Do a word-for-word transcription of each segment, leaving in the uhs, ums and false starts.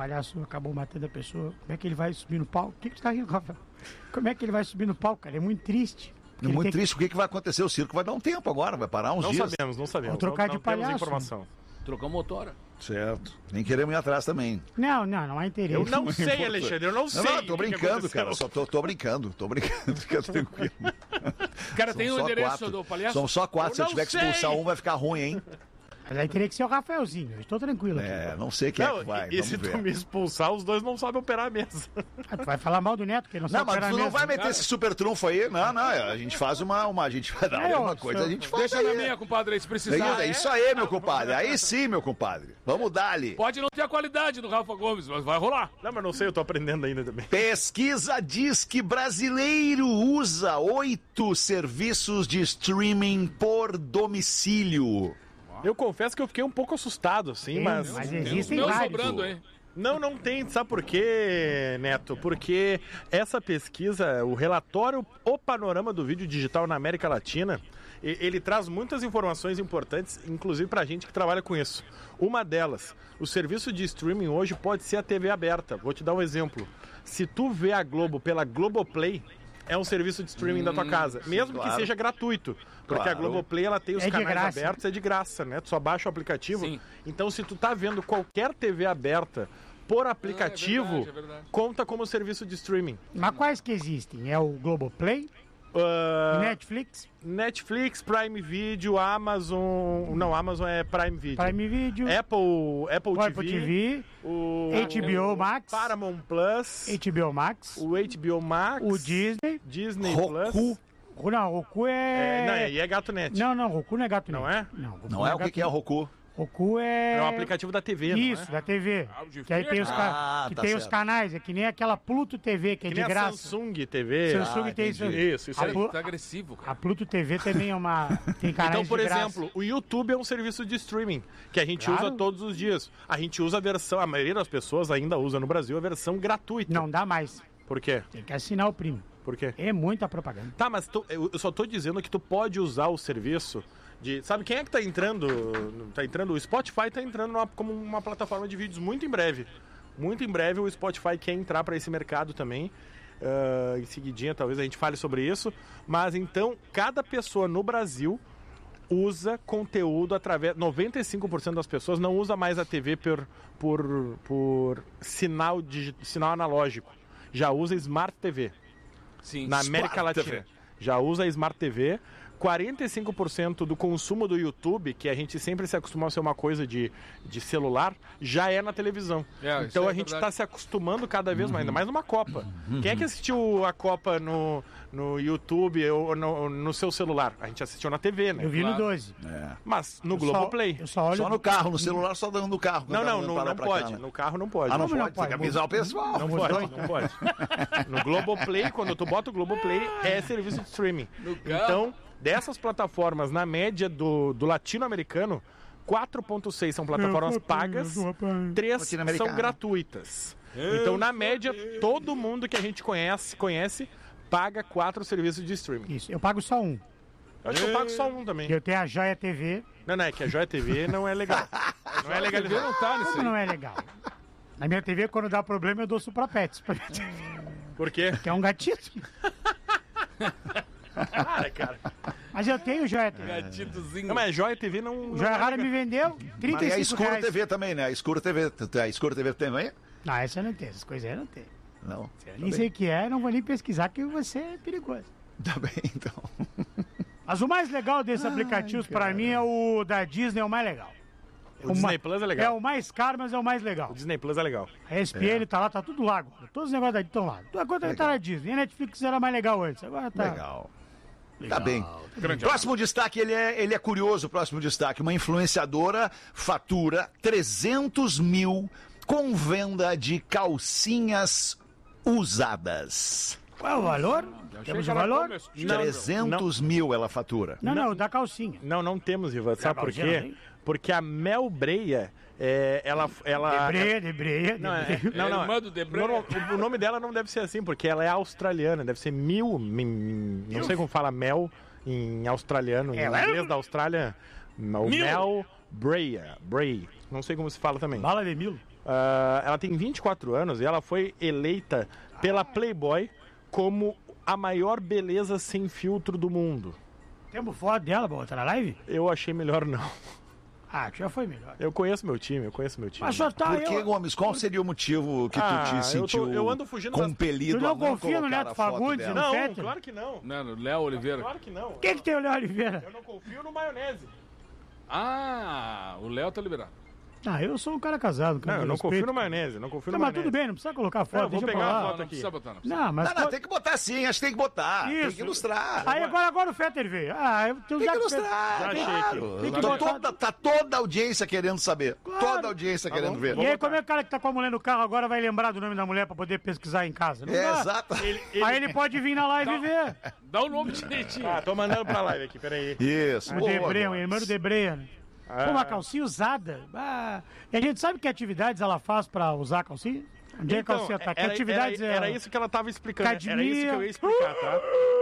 palhaço acabou matando a pessoa, como é que ele vai subir no palco? O que que tu tá rindo, Rafael? Como é que ele vai subir no palco, cara? É muito triste. É muito triste. Que... O que, que vai acontecer? O circo vai dar um tempo agora, vai parar uns não dias. Não sabemos, não sabemos. Vou trocar não, de não palhaço. Informação. Trocar motora. Certo. Nem queremos ir atrás também. Não, não, não há interesse. Eu não sei, Alexandre, eu não sei. Não, não, tô brincando, que cara. Só tô, tô brincando, tô brincando. Fica tranquilo. Cara, tem o São um só endereço quatro. do palhaço? São só quatro. Se eu tiver que expulsar um, vai ficar ruim, hein? Mas aí teria que ser o Rafaelzinho. Eu estou tranquilo aqui. É, não sei quem não, é que vai. E, e se ver. tu me expulsar, os dois não sabem operar a mesa. Ah, tu vai falar mal do Neto, que ele não sabe Não, mas operar tu a não mesa. vai meter cara. esse super trunfo aí. Não, não. A gente faz uma. uma a gente vai dar É, alguma ó, coisa, seu- a gente faz. Deixa aí. na minha, compadre, aí, se precisar. É isso aí, meu compadre. Aí sim, meu compadre. Vamos dar ali. Pode não ter a qualidade do Rafa Gomes, mas vai rolar. Não, mas não sei, eu tô aprendendo ainda também. Pesquisa diz que brasileiro usa oito serviços de streaming por domicílio. Eu confesso que eu fiquei um pouco assustado, assim, Tem, mas... mas Tem os existem meus vários. sobrando, hein? Não, não tem. Sabe por quê, Neto? Porque essa pesquisa, o relatório O Panorama do Vídeo Digital na América Latina, e- ele traz muitas informações importantes, inclusive pra gente que trabalha com isso. Uma delas, o serviço de streaming hoje pode ser a T V aberta. Vou te dar um exemplo. Se tu vê a Globo pela Globoplay, é um serviço de streaming hum, da tua casa, mesmo claro. que seja gratuito, porque Claro. a Globoplay ela tem os É de canais graça. abertos, é de graça, né? Tu só baixa o aplicativo. Sim. Então, se tu tá vendo qualquer T V aberta por aplicativo, Ah, é verdade, é verdade. conta como serviço de streaming. Mas quais que existem? É o Globoplay, Uh, Netflix, Netflix, Prime Video, Amazon, não, Amazon é Prime Video. Prime Video, Apple, Apple, o Apple T V, T V, o H B O Max, Paramount Plus, H B O Max, o H B O Max, o Disney. Disney Roku. Plus. Não, Roku É, é... não, e é GatoNet. Não, não, Roku não é gato Não net. é? Não, Roku Não é o que, que é o Roku? Roku é... É um aplicativo da T V, Isso, não é? da T V. Áudio Que aí tem os, ca... Ah, que tá tem os certo. canais, é que nem aquela Pluto T V, que é Que de nem a graça. Samsung T V. Samsung Ah, tem isso. entendi. Isso, isso A aí. Plu- Tá agressivo, cara. A Pluto T V também é uma... tem canais Então, por de graça. exemplo, o YouTube é um serviço de streaming que a gente Claro. usa todos os dias. A gente usa a versão, a maioria das pessoas ainda usa no Brasil a versão gratuita. Não dá mais. Por quê? Tem que assinar o primo. Por quê? É muita propaganda. Tá, mas tu- eu eu só tô dizendo que tu pode usar o serviço de... Sabe quem é que tá entrando? Tá entrando? O Spotify tá entrando numa- como uma plataforma de vídeos muito em breve. Muito em breve o Spotify quer entrar para esse mercado também. Ah, em seguidinha talvez a gente fale sobre isso. Mas então, cada pessoa no Brasil usa conteúdo através... noventa e cinco por cento das pessoas não usa mais a T V por, por, por sinal, digi- sinal analógico. Já usa Smart T V. Sim. Na América Smart Latina. T V. Já usa a Smart T V. quarenta e cinco por cento do consumo do YouTube, que a gente sempre se acostumou a ser uma coisa de, de celular, já é na televisão. É, isso então é a gente verdade. está se acostumando cada vez mais, ainda mais numa Copa. Quem é que assistiu a Copa no, no YouTube ou no, no seu celular? A gente assistiu na T V, né? Eu vi Claro. no doze. É. Mas no Eu só- Globoplay. Eu só olho... Só no carro, no celular, só dando no carro. Não, quando não, tá não, pra lá não e pra pode. cá, né? No carro não pode. Ah, não Como não pode? Tem que pode? avisar o pessoal. Não pode, não pode. No Globoplay, quando tu bota o Globoplay, é serviço de streaming. No carro. Então, dessas plataformas, na média do, do latino-americano, quatro ponto seis são plataformas pagas, três Latino-americano. são gratuitas. Então, na média, todo mundo que a gente conhece, conhece paga quatro serviços de streaming. Isso, eu pago só um. Eu acho que eu pago só um também. Eu tenho a Joia T V. Não, não, é que a Joia T V não é legal. Não é A T V legalizado. não tá nisso Como aí. não é legal? Na minha T V, quando dá problema, eu dou Suprapets. pra minha T V, Por quê? Que é um gatito. Cara, cara. Mas eu tenho Joia T V. Gatitozinho. Não, mas a Joia T V não... O não Joia é Rara legal. me vendeu Mas trinta e e a cinco Escuro reais. T V também, né? A Escuro T V. A Escuro T V também? Não, essa eu não tenho. Essas coisas aí eu não tenho. Não. Eu nem sei o que é, não vou nem pesquisar, que você é perigoso. Tá bem, então. Mas o mais legal desses aplicativos, pra mim, é o da Disney, é o mais legal. O Disney Plus é legal. É o mais caro, mas é o mais legal. O Disney Plus é legal. A E S P N tá lá, tá tudo lá agora. Todos os negócios da estão lá. Agora tá na Disney. A Netflix era mais legal antes. Agora tá. Legal. Tá bem. Grande Próximo destaque, ele é, ele é curioso, próximo destaque. Uma influenciadora fatura trezentos mil com venda de calcinhas usadas. Qual é o valor? Temos o valor? trezentos mil ela fatura. Não, não, da calcinha. Não, não temos, Ivan. Sabe por calcinha, quê? hein? Porque a Mel Breia, é, ela... ela Debreia, debreia, Não, é, debreia. não, não. irmã do Debreia. Normal- o- o nome dela não deve ser assim, porque ela é australiana, deve ser Mil, mi- mi- não sei como fala Mel em australiano, em É, inglês da Austrália, o Mil. Mel Breia, Bray, não sei como se fala também. Bala de mil. Uh, ela tem vinte e quatro anos e ela foi eleita pela Playboy como a maior beleza sem filtro do mundo. Temos foto dela pra botar na live? Eu achei melhor não. Ah, já foi melhor. Eu conheço meu time, eu conheço meu time. Mas só tá Por que, eu... Gomes? Qual seria o motivo que Ah, tu te eu sentiu tô- eu ando fugindo das- compelido Tu não a não confia no colocar Neto a foto Fagundes, dela? não? Não, Fetter? claro que não. Não, Léo Oliveira. Claro que não. O que que tem o Léo Oliveira? Eu não confio no maionese. Ah, o Léo tá liberado. Ah, eu sou um cara casado. cara, Não, eu não respeito. confio no maionese, não confio Não, no mas maionese. tudo bem, não precisa colocar foto, Não, eu vou deixa pegar pra a lá. Não, foto não aqui. precisa botar, não precisa. Não, mas... Não, não, pô- tem que botar sim, acho que tem que botar. Tem Isso. que ilustrar. Aí agora, agora o Fetter veio. Ah, eu tenho Tem já que que- ilustrar, Já achei claro. aqui. Tem que Tá botar- toda, tá toda a audiência querendo saber. Toda a audiência Tá querendo bom. ver. E aí, como é que o cara que tá com a mulher no carro agora vai lembrar do nome da mulher pra poder pesquisar em casa? Não É, dá. exato. Aí ele pode vir na live e ver. Dá o nome direitinho. Ah, tô mandando pra live aqui, peraí. Isso. O Boa, Debreia, o Gomes. irmão do Debreia. né? Ah. Pô, uma calcinha usada. Ah, e a gente sabe que atividades ela faz pra usar a calcinha? Onde é que a calcinha tá? Que era, atividades era, é- era isso que ela tava explicando. Academia. Era isso que eu ia explicar, tá?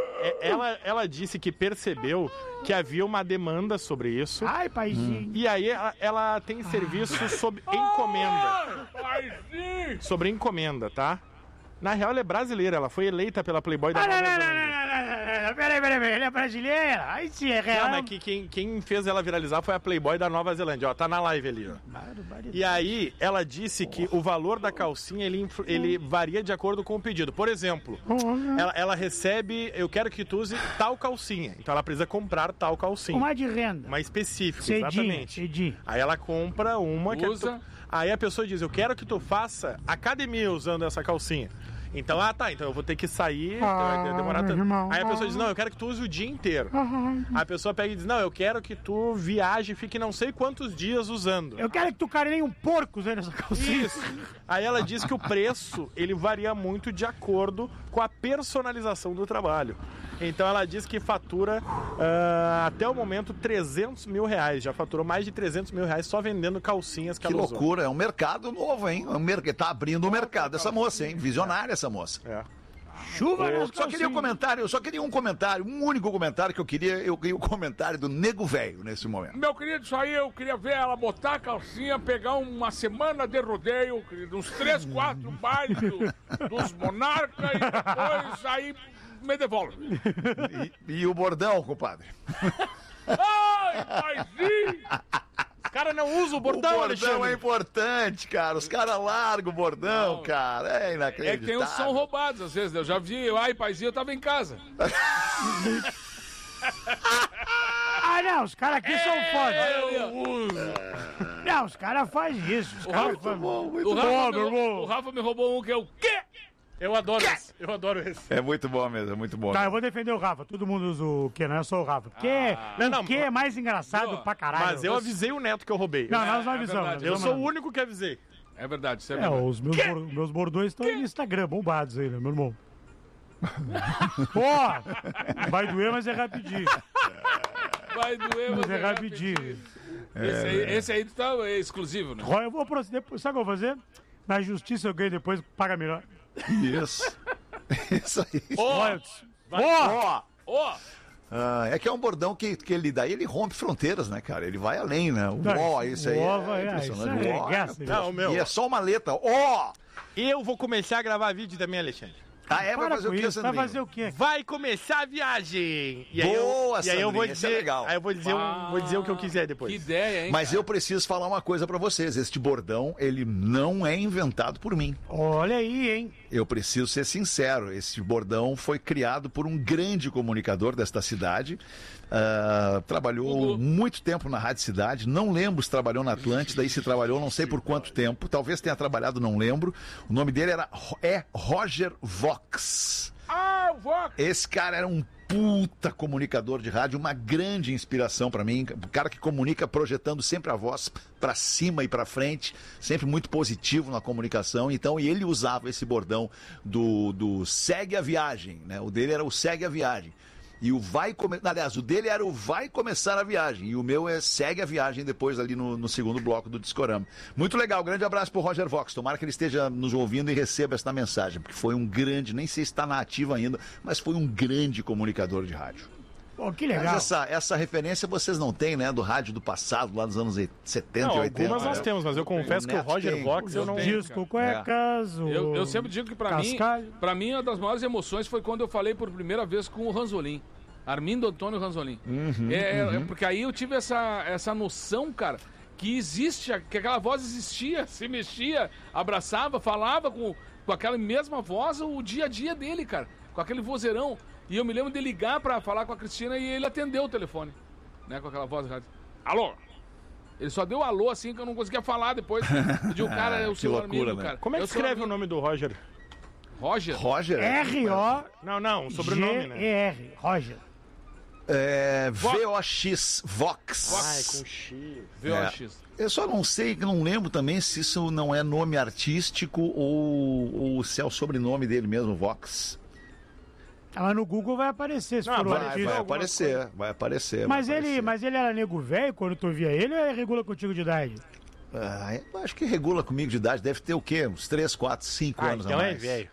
É, Ela, ela disse que percebeu que havia uma demanda sobre isso. Ai, paizinho. E aí ela, ela tem serviço sob encomenda. Paizinho! Sobre encomenda, tá? Na real, ela é brasileira. Ela foi eleita pela Playboy da Ah, Nova não, não, não, Zelândia. não, não, não, não, peraí, peraí, peraí, ele é brasileira? Aí sim, é real. Não, mas que quem, quem fez ela viralizar foi a Playboy da Nova Zelândia. Ó, tá na live ali, ó. E aí, ela disse que o valor da calcinha, ele, influ- ele varia de acordo com o pedido. Por exemplo, ela, ela recebe, eu quero que tu use tal calcinha. Então ela precisa comprar tal calcinha. Uma de renda. Uma específica, Cedinha, exatamente. cedinha. Aí ela compra uma que... Usa. Tu... Aí a pessoa diz, eu quero que tu faça academia usando essa calcinha. Então, ah tá, então eu vou ter que sair, Ah, vai demorar meu tanto. irmão. Aí a pessoa diz, não, eu quero que tu use o dia inteiro. A pessoa pega e diz, não, eu quero que tu viaje e fique não sei quantos dias usando. Eu quero que tu carinhe um porco usando essa calcinha. Isso. Aí ela diz que o preço, ele varia muito de acordo com a personalização do trabalho. Então ela diz que fatura, ah, até o momento, trezentos mil reais. Já faturou mais de trezentos mil reais só vendendo calcinhas que, Que ela usou. loucura, é um mercado novo, hein? É um mer... Tá abrindo o mercado essa moça, hein? Visionária essa moça. É. Chuva Eu nas só queria um calcinhas. comentário, eu só queria um comentário, um único comentário que eu queria, eu queria o comentário do Nego Velho nesse momento. Meu querido, isso aí eu queria ver ela botar a calcinha, pegar uma semana de rodeio, querido, uns três, quatro bailes do- dos monarcas e depois aí me devolve. E, e o bordão, compadre? Ai, paizinho! O cara não usa o bordão, o bordão Alexandre. é importante, cara. Os caras largam o bordão, Não. cara. É É inacreditável. que tem uns que são roubados às vezes, né? Eu já vi, ai, paizinho, eu tava em casa. Ah, não, os caras aqui são foda. Eu uso. Não, os caras fazem isso. Os O caras Rafa, fazem- Bom, muito o, Rafa bom. me, rou- o Rafa me roubou um que é o quê? Eu adoro esse. Eu adoro esse. É muito bom mesmo, é muito bom. Tá, eu vou defender o Rafa. Todo mundo usa o quê? Não é só o Rafa. Porque Não, o não, que é mais engraçado Boa. pra caralho. Mas eu avisei o Neto que eu roubei. Não, nós não É, é avisamos. verdade. Eu nós sou o avisamos. único que avisei. É verdade, isso é É, verdade. os meus, bor- meus bordões estão aí no Instagram, bombados aí, né, meu irmão? Pô, vai doer, mas é rapidinho. Vai doer, Mas mas é é rapidinho. rapidinho. Esse aí, esse aí tá é exclusivo, né? Ó, eu vou proceder. Sabe o que eu vou fazer? Na justiça eu ganho depois, paga melhor. Isso. Isso aí. Royalties. Ó, Ó, Ó, ah, é que é um bordão que, que ele daí ele rompe fronteiras, né, cara? Ele vai além, né? O Não, ó, isso aí o ó é vai- ah, impressionante. isso é O ó, regaça, Não, meu. E é só uma letra. Ó! Eu vou começar a gravar vídeo também, Alexandre. Ah, é? Vai para fazer com o quê, isso. Vai Sandrinho? fazer o quê? Vai começar a viagem! E aí Boa, eu, e aí eu vou Sandrinho, isso é dizer, legal. aí eu vou dizer, um- vou dizer o que eu quiser depois. que ideia, hein? Mas eu preciso falar uma coisa pra vocês. Este bordão, ele não é inventado por mim. Olha aí, hein? Eu preciso ser sincero. Esse bordão foi criado por um grande comunicador desta cidade. Ah, trabalhou Hugo. muito tempo na Rádio Cidade. Não lembro se trabalhou na Atlântida. E se trabalhou, não sei por quanto tempo. Talvez tenha trabalhado, não lembro. O nome dele era é Roger Vox. Ah, o Vox! Esse cara era um puta comunicador de rádio, uma grande inspiração pra mim, o cara que comunica projetando sempre a voz pra cima e pra frente, sempre muito positivo na comunicação. Então, e ele usava esse bordão do, do segue a viagem, né? O dele era o segue a viagem. E o vai começar, aliás, o dele era o vai começar a viagem. E o meu é segue a viagem depois ali no, no segundo bloco do Discorama. Muito legal, grande abraço pro Roger Vox. Tomara que ele esteja nos ouvindo e receba esta mensagem, porque foi um grande, nem sei se está na ativa ainda, mas foi um grande comunicador de rádio. Pô, que legal. Mas essa, essa referência vocês não têm, né? Do rádio do passado, lá dos anos setenta Não, e oitenta. algumas nós né? temos, mas eu confesso O que o Neto Roger tem. Vox eu não... tenho. Disco Cuecas, o... Eu, eu sempre digo que pra mim, Cascalho. pra mim, uma das maiores emoções foi quando eu falei por primeira vez com o Ranzolin. Armindo Antônio Ranzolin. Uhum, é, uhum. é, porque aí eu tive essa, essa noção, cara, que existe, que aquela voz existia, se mexia, abraçava, falava com, com aquela mesma voz o dia a dia dele, cara. Com aquele vozeirão. E eu me lembro de ligar pra falar com a Cristina e ele atendeu o telefone. Né, com aquela voz de rádio. Alô? Ele só deu alô assim que eu não conseguia falar depois. Pediu o cara, o Que seu loucura, Armindo, né? cara. Como é que Eu sou escreve o Armindo. nome do Roger? Roger? Roger? R O Não, não, o sobrenome, G E né? R, Roger. É, V O X, Vox. Ai, com X. V O X. Eu só não sei, não lembro também se isso não é nome artístico ou, ou se é o sobrenome dele mesmo, Vox. Lá no Google vai aparecer, se Não, for o vai- Vai, artista. vai aparecer, vai aparecer. Mas vai ele, aparecer. mas ele era nego velho quando tu via ele ou ele regula contigo de idade? Ah, eu acho que regula comigo de idade, deve ter o quê? Uns três, quatro, cinco Ah, anos então a é mais. velho.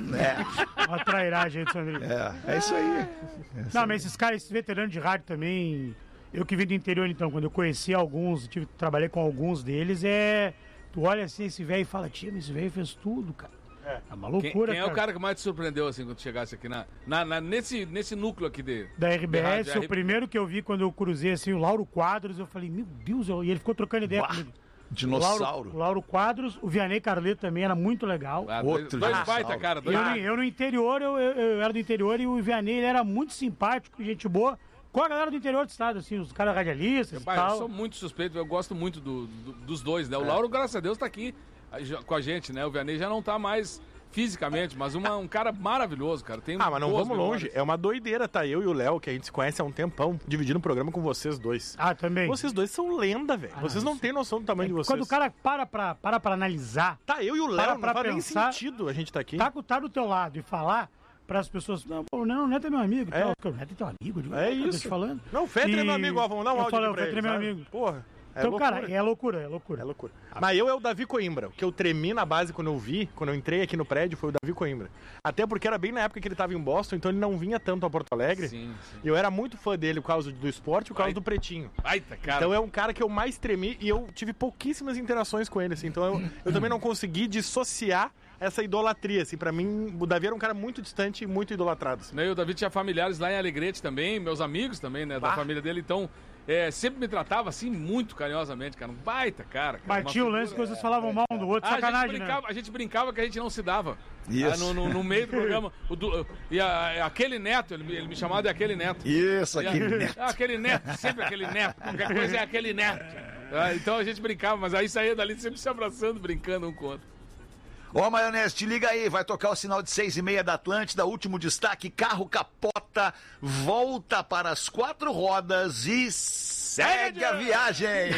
É, Uma trairagem aí, Sandrinho. é, é isso aí. Não, mas esses caras, esses veteranos de rádio também, eu que vim do interior então, quando eu conheci alguns, tive, trabalhei com alguns deles, é... Tu olha assim esse velho e fala, tia, mas esse velho fez tudo, cara. É, é uma Quem, loucura, quem é cara. o cara que mais te surpreendeu, assim, quando chegasse aqui na, na, na- nesse, nesse núcleo aqui de... Da R B de S, rádio, o primeiro que eu vi quando eu cruzei assim, o Lauro Quadros, eu falei, meu Deus, eu- e ele ficou trocando ideia Bah, comigo. O dinossauro. Lauro, o Lauro Quadros, o Vianney Carleto também era muito legal. Ah, dois Outro dois dinossauro. baita, cara. Dois... Eu, no- eu no interior, eu, eu- eu era do interior e o Vianney ele era muito simpático, gente boa, com a galera do interior do estado, assim, os caras radialistas e Pai, eu tal. sou muito suspeito, eu gosto muito do- do- dos dois, né? É. O Lauro, graças a Deus, tá aqui a- já- com a gente, né? O Vianney já não tá mais fisicamente, mas uma- um cara maravilhoso, cara. Tem Ah, mas não boas vamos memórias. longe. É uma doideira, tá? Eu e o Léo, que a gente se conhece há um tempão, dividindo o programa com vocês dois. Ah, também. Vocês dois são lenda, velho. vocês não têm noção do tamanho de vocês. Quando o cara para pra, para pra analisar, Tá, eu e o Para Léo, não pra faz nem pensar- sentido a gente tá aqui. tá, com- tá do teu lado e falar pras pessoas, não, pô, não, o Neto é meu amigo, É. tal. O Neto é teu amigo, eu digo, É "Ah, eu tô isso. te falando. Não, o Fetter é E- meu amigo, ó, vamos dar um eu áudio falei, aqui o pra Fetter ele, é meu sabe? amigo. Porra, é Então, loucura. cara, é loucura, é loucura. É loucura. Mas eu é o Davi Coimbra. O que eu tremi na base quando eu vi, quando eu entrei aqui no prédio, foi o Davi Coimbra. Até porque era bem na época que ele tava em Boston, então ele não vinha tanto a Porto Alegre. Sim, sim. E eu era muito fã dele por causa do esporte e por causa Vai. do Pretinho. Baita, cara. Então é um cara que eu mais tremi e eu tive pouquíssimas interações com ele, assim. Então eu, eu também não consegui dissociar essa idolatria, assim. Pra mim, o Davi era um cara muito distante e muito idolatrado, assim. Né, e o Davi tinha familiares lá em Alegrete também, meus amigos também, né, da Bah. família dele, então é, sempre me tratava assim muito carinhosamente, cara, um baita cara. cara Mas uma tinha o figura- lance que vocês falavam mal um do outro, Ah, a, gente sacanagem, brincava, né? a gente brincava que a gente não se dava. Isso. Ah, no, no- no meio do programa. O do- e a- aquele neto, ele, me- ele me chamava de aquele neto. Isso, E a- aqui. né? ah, aquele neto, sempre aquele neto. Qualquer coisa é aquele neto. Ah, então a gente brincava, mas aí saía dali sempre se abraçando, brincando um com o outro. Ó, Maionese, te liga aí, vai tocar o sinal de seis e meia da Atlântida, último destaque, carro capota, volta para as quatro rodas e segue a viagem.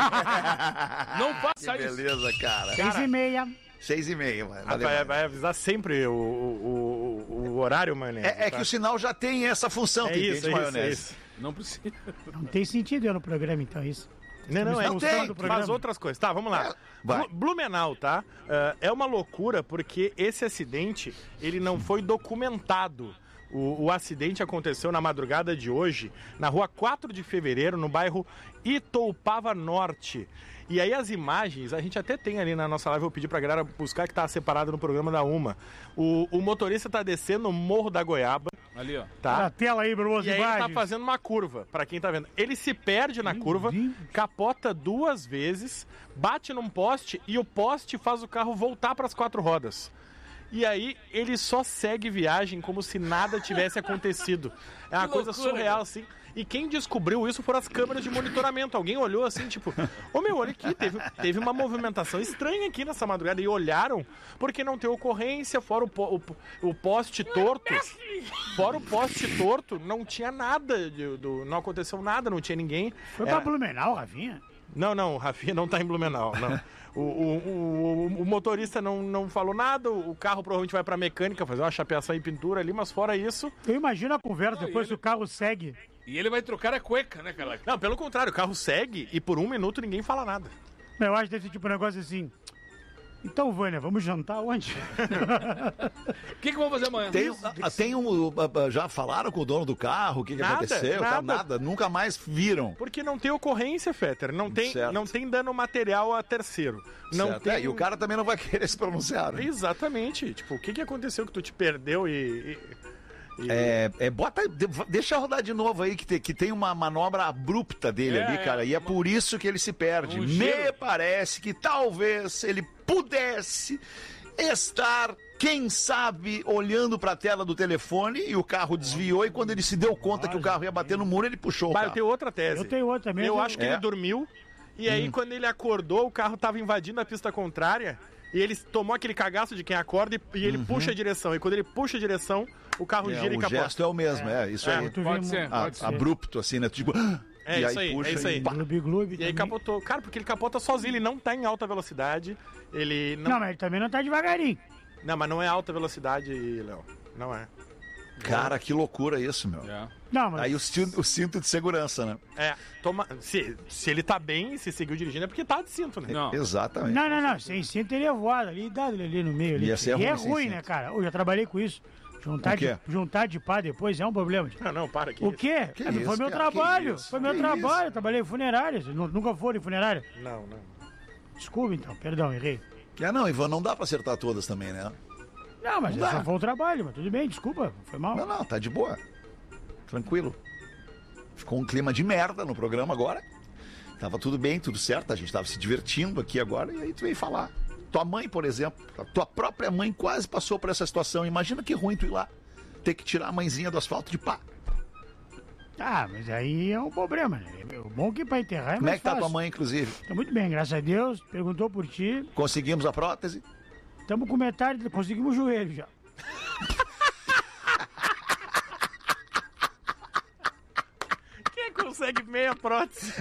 Não Que faça isso. beleza, cara. Seis e meia. Seis e meia, mano. Ah, Valeu, vai, mano. vai avisar sempre o, o, o, o horário, mané. É, é que o sinal já tem essa função, É tu isso, entende, é isso, é Maionese? isso. Não precisa. Não tem sentido eu no programa, então, isso. Não, não, é Não que tem, faz programa. outras coisas. Tá, vamos lá. É, vai. Blu- Blumenau, tá? Ah, é uma loucura porque esse acidente, ele não foi documentado. O, o acidente aconteceu na madrugada de hoje, na rua quatro de fevereiro, no bairro Itoupava Norte. E aí as imagens, a gente até tem ali na nossa live, eu pedi pra galera buscar que tá separado no programa da Uma. O, o motorista tá descendo o Morro da Goiaba, Ali, ó. tá? Na tela aí, Bruno, as E aí ele tá imagens. fazendo uma curva, pra quem tá vendo. Ele se perde na curva, Deus. capota duas vezes, bate num poste e o poste faz o carro voltar pras quatro rodas. E aí ele só segue viagem como se nada tivesse acontecido. É uma Que coisa loucura, surreal, cara. assim. E quem descobriu isso foram as câmeras de monitoramento. Alguém olhou assim, tipo, ô meu, olha aqui, teve, teve uma movimentação estranha aqui nessa madrugada. E olharam, porque não tem ocorrência, fora o, po- o, o poste torto. Fora o poste torto, não tinha nada, de- do, não aconteceu nada, não tinha ninguém. Foi Era- pra Blumenau, Rafinha? Não, não, o Rafinha não tá em Blumenau, não. O, o, o, o- o motorista não, não falou nada, o carro provavelmente vai pra mecânica fazer uma chapeação e pintura ali, mas fora isso... Eu imagino a conversa, Não, depois e que ele- o carro segue. E ele vai trocar a cueca, né, cara? Não, pelo contrário, o carro segue e por um minuto ninguém fala nada. Eu acho que deve ser tipo um negócio assim. Então, Vânia, vamos jantar onde? O que, que vamos fazer amanhã? Tem, ah, tem um, já falaram com o dono do carro? O que, que Nada, aconteceu? Tá, nada. nada. Nunca mais viram. Porque não tem ocorrência, Fetter. Não tem, Certo. não tem dano material a terceiro. Não Certo. tem... É, e o cara também não vai querer se pronunciar. Né? Exatamente. Tipo, o que, que aconteceu que tu te perdeu e... e- e- É, é, bota, de- deixa rodar de novo aí, que tem, que tem uma manobra abrupta dele É, ali, é, cara, e é uma- por isso que ele se perde. Um Me giro. parece que talvez ele pudesse estar, quem sabe, olhando pra tela do telefone e o carro desviou, e quando ele se deu conta que o carro ia bater no muro, ele puxou o Bah, eu carro. tenho outra tese. Eu tenho outra também. Eu eu- acho que É. ele dormiu e aí quando ele acordou, o carro tava invadindo a pista contrária e ele tomou aquele cagaço de quem acorda e, e ele puxa a direção. E quando ele puxa a direção, o carro É, gira e o capota. gesto é o mesmo, é, isso É. aí. Tu Pode vê ser, mu- Ah, pode ser. abrupto, assim, né? Tipo, É e isso aí, puxa é isso aí. e pá. Gloob, gloob E aí também. capotou. Cara, porque ele capota sozinho, ele não tá em alta velocidade. Ele não. Não, mas ele também não tá devagarinho. Não, mas não é alta velocidade, Léo. Não é. Cara, que loucura isso, meu. É. Não, mas Aí o cinto, o cinto de segurança, né? É, toma. Se, se ele tá bem, se seguiu dirigindo, é porque tá de cinto, né? Não. Exatamente. Não, não, não. Sem cinto teria voado ali, dado ele ali no meio. Ali. Ia ser e é ruim sem ruim, cinto. né, cara? Eu já trabalhei com isso. Juntar O quê? de, juntar de pá depois é um problema. Não, não, para aqui. O quê? Que É, isso, foi meu cara? Que trabalho. isso? Foi meu Que trabalho. isso? Eu trabalhei em funerária. Vocês nu- nunca foram em funerária? Não, não. Desculpa, então. Perdão, errei. É, não, Ivan, não dá pra acertar todas também, né? Não, mas Não dá. só foi o trabalho. Mas tudo bem, desculpa. Foi mal. Não, não, tá de boa. Tranquilo. Ficou um clima de merda no programa agora. Tava tudo bem, tudo certo, a gente tava se divertindo aqui agora, e aí tu veio falar. Tua mãe, por exemplo, a tua própria mãe quase passou por essa situação. Imagina que ruim tu ir lá, ter que tirar a mãezinha do asfalto de pá. Ah, mas aí é um problema, né? O bom que pra enterrar é Como é mais que tá fácil. tua mãe, inclusive? Tá muito bem, graças a Deus. Perguntou por ti. Conseguimos a prótese? Tamo com metade, conseguimos o joelho já. Quem consegue meia prótese?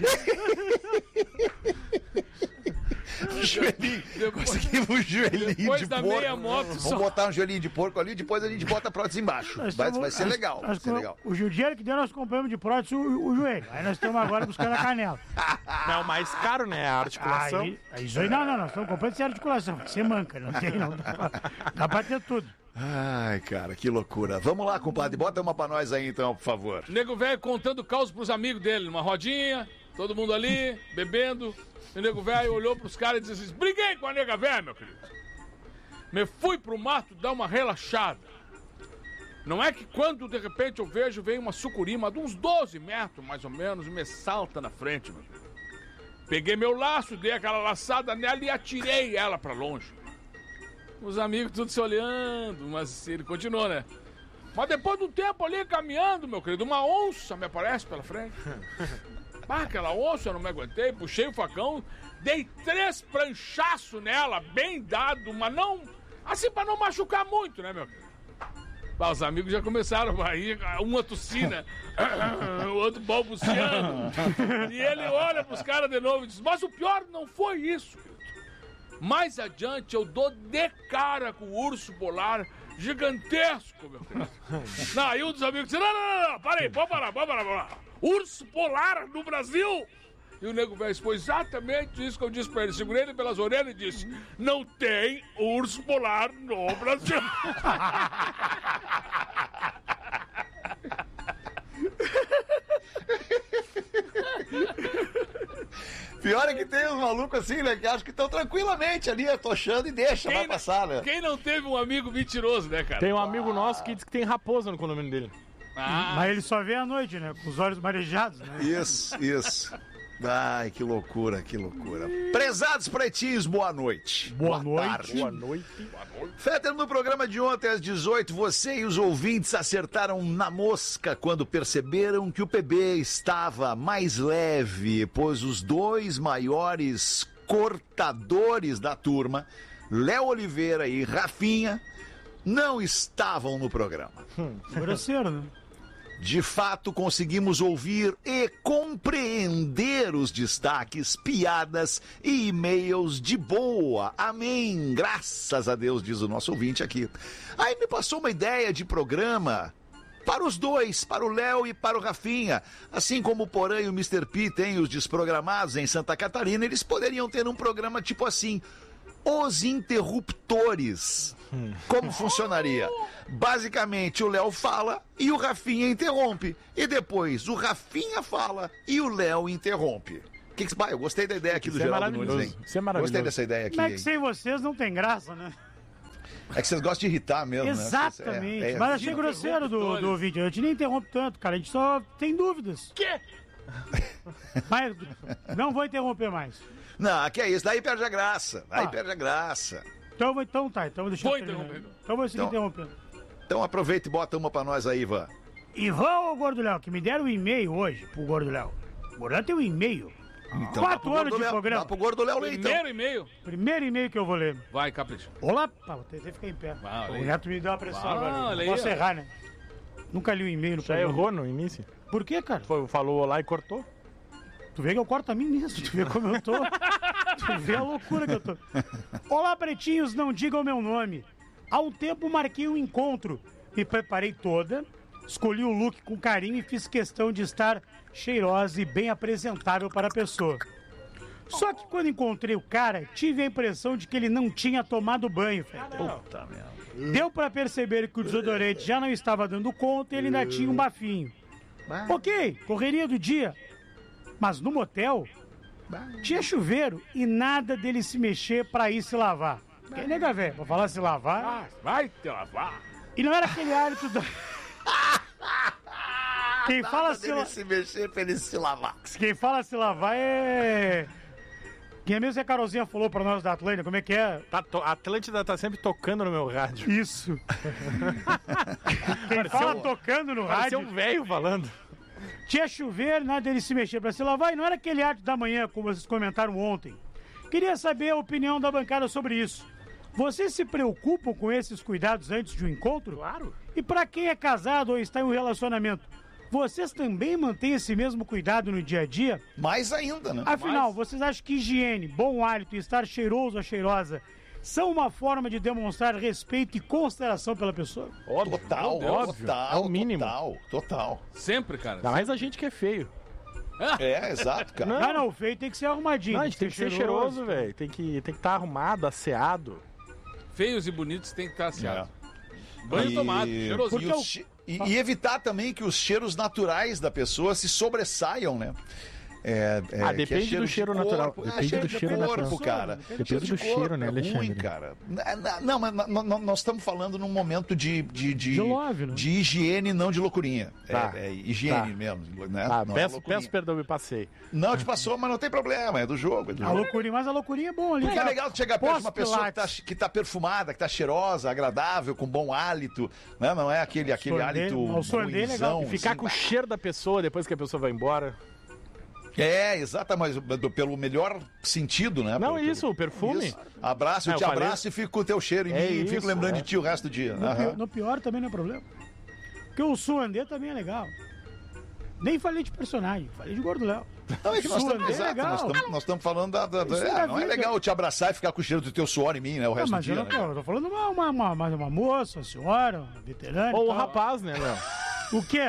Joelhinho. Depois- Conseguimos um joelhinho depois de da porco. meia moto, Vamos só- botar um joelhinho de porco ali, depois a gente bota a prótese embaixo. Nós Vai, estamos- vai ser nós- legal, vai nós ser com- legal. O dinheiro que deu, nós compramos de prótese o, o joelho. Aí nós estamos agora buscando a canela. Não, mais caro, né? A articulação. Aí, aí isso aí, não, não, nós estamos comprando sem articulação. Você manca, não tem, não. Dá pra, dá pra ter tudo. Ai, cara, que loucura. Vamos lá, compadre, bota uma pra nós aí então, por favor. Nego velho contando caos pros amigos dele, numa rodinha, todo mundo ali, bebendo. E o nego velho olhou pros caras e disse assim: briguei com a nega velha, meu querido. Me fui pro mato dar uma relaxada. Não é que quando de repente eu vejo, vem uma sucurima de uns doze metros, mais ou menos, e me salta na frente, meu querido. Peguei meu laço, dei aquela laçada nela e atirei ela pra longe. Os amigos todos se olhando, mas ele continuou, né? Mas depois de um tempo ali caminhando, meu querido, uma onça me aparece pela frente. Ah, aquela onça eu não me aguentei, puxei o facão, dei três pranchaços nela, bem dado, mas não. Assim pra não machucar muito, né, meu querido? Ah, os amigos já começaram aí, uma tossina, o outro balbuciando. E ele olha pros caras de novo e diz: mas o pior não foi isso, querido. Mais adiante eu dou de cara com o urso polar gigantesco, meu querido. Não, aí um dos amigos disse: não, não, não, não, para aí, pode parar, pode parar, pode parar. Urso polar no Brasil? E o nego velho foi exatamente isso que eu disse pra ele. Segurei ele pelas orelhas e disse: não tem urso polar no Brasil. Pior é que tem uns malucos assim, né, que acham que estão tranquilamente ali, atochando e deixa, vai passar, né? Quem não teve um amigo mentiroso, né, cara? Tem um amigo nosso que diz que tem raposa no condomínio dele. Ah, Mas ele só vê à noite, né? Com os olhos marejados, né? Isso, isso. Ai, que loucura, que loucura. Prezados pretinhos, boa noite. Boa noite. tarde. Boa noite. Fetter, no programa de ontem às dezoito, você e os ouvintes acertaram na mosca quando perceberam que o P B estava mais leve, pois os dois maiores cortadores da turma, Léo Oliveira e Rafinha, não estavam no programa. Grosseiro, né? De fato, conseguimos ouvir e compreender os destaques, piadas e e-mails de boa. Amém. Graças a Deus, diz o nosso ouvinte aqui. Aí me passou uma ideia de programa para os dois, para o Léo e para o Rafinha. Assim como o Porã e o mister P têm os desprogramados em Santa Catarina, eles poderiam ter um programa tipo assim: os interruptores. Como funcionaria? Basicamente, o Léo fala e o Rafinha interrompe. E depois, o Rafinha fala e o Léo interrompe. Que que... Bah, eu gostei da ideia aqui do Isso é Geraldo Nunes, maravilhoso. hein? Isso é maravilhoso. Gostei dessa ideia aqui. Como é que hein? sem vocês não tem graça, né? É que vocês gostam de irritar mesmo, né? Exatamente. É, é, Mas achei grosseiro do, do vídeo. A gente nem interrompe tanto, cara. A gente só tem dúvidas. Quê? Mas não vou interromper mais. Não, que é isso. Daí perde a graça. Daí Ah. perde a graça. Então, vou- então tá, então vou deixar Vou eu terminar. interromper. Então vou seguir Então- interrompendo. Então aproveita e bota uma pra nós aí, Ivan. Ivan ou Gordo Léo, que me deram um e-mail hoje pro Gordo Léo. O Gordo Léo tem um e-mail. Então, dá Quatro pro anos Gordo de Léo- programa. Dá pro Gordo Léo ler, então. Primeiro e-mail. Primeiro e-mail que eu vou ler. Vai, capricha. Olá, pá, vou tentei ficar em pé. Ah, olha O aí. Neto me deu uma pressão Ah, agora. olha Não aí, posso ó. errar, né? Nunca li o e-mail no Já programa. errou no início? Por quê, cara? Foi, falou olá e cortou? Tu vê que eu corto a mim mesmo, tu vê como eu tô. Tu vê a loucura que eu tô. Olá, pretinhos, não digam meu nome. Há um tempo marquei um encontro. Me preparei toda, escolhi o look com carinho e fiz questão de estar cheirosa e bem apresentável para a pessoa. Só que quando encontrei o cara, tive a impressão de que ele não tinha tomado banho, velho. Puta merda. Deu pra perceber que o desodorante já não estava dando conta e ele ainda tinha um bafinho. Ok, correria do dia. Mas no motel, tinha chuveiro e nada dele se mexer pra ir se lavar. Quem nega, velho? Pra falar se lavar. Ah, vai te lavar. E não era aquele hálito da... Quem fala se, Dele la... se mexer pra ele se lavar. Quem fala se lavar é... Quem é mesmo que a Carolzinha falou pra nós da Atlântida, como é que é? Tá to... A Atlântida tá sempre tocando no meu rádio. Isso. Quem fala tocando no Parecia rádio... um velho falando. Tinha chuveiro, nada dele se mexer pra se lavar e não era aquele ato da manhã, como vocês comentaram ontem. Queria saber a opinião da bancada sobre isso. Vocês se preocupam com esses cuidados antes de um encontro? Claro. E pra quem é casado ou está em um relacionamento, vocês também mantêm esse mesmo cuidado no dia a dia? Mais ainda, né? Afinal, vocês acham que higiene, bom hálito e estar cheiroso ou cheirosa são uma forma de demonstrar respeito e consideração pela pessoa? Óbvio. Total, Meu Deus. total. É o mínimo. Total, total. Sempre, cara. Ainda mais a gente que é feio. É, exato, cara. Não, não, o feio tem que ser arrumadinho. Não, a gente tem que ser cheiroso, velho. Tem que tem que estar arrumado, asseado. Feios e bonitos tem que estar aseados. É. Banho E- tomado, cheiroso. Porque E, eu- os che- e- e evitar também que os cheiros naturais da pessoa se sobressaiam, né? É, é, Ah, que é depende do de cheiro natural. corpo. Depende cheiro do de cheiro corpo, natural. cara. Depende Cheiro do de cheiro, corpo né, é ruim, Alexandre? cara. Na- na- Não, mas nó- nó- nós estamos falando num momento de... De, de, De love, né? de higiene, não de loucurinha. Tá. É, é higiene Tá. mesmo, né? Ah, Não é peço, loucurinha. peço perdão, me passei. Não, te passou, mas não tem problema, é do jogo. É do A jogo. loucurinha, mas a loucurinha é bom ali. Porque é cara. legal tu chegar perto de uma pessoa que tá, Pós-pilates. que tá perfumada, que tá cheirosa, agradável, com bom hálito, né? Não é aquele, aquele sonho hálito dele- o sonho dele é legal. ruinzão, E ficar assim. com o cheiro da pessoa depois que a pessoa vai embora. É, exato, mas do- pelo melhor sentido, né? Não, Pelo- isso, o perfume. Isso. Abraço, eu É, te eu falei- abraço e fico com o teu cheiro em É mim e fico isso, lembrando é. de ti o resto do dia. No, Aham. pior, no pior também não é problema. Porque o Suandê também é legal. Nem falei de personagem, falei de Gordo Léo. Não, é que nós Suandê estamos, é exato, legal. nós estamos, nós estamos falando da... da- da- Isso é é, da não é vida. legal eu te abraçar e ficar com o cheiro do teu suor em mim, né? O Ah, resto do mas eu dia, não né? tô, eu tô falando uma, uma, uma, uma, uma moça, uma senhora, uma veterana. Ou e o tal. rapaz, né, Léo? O quê?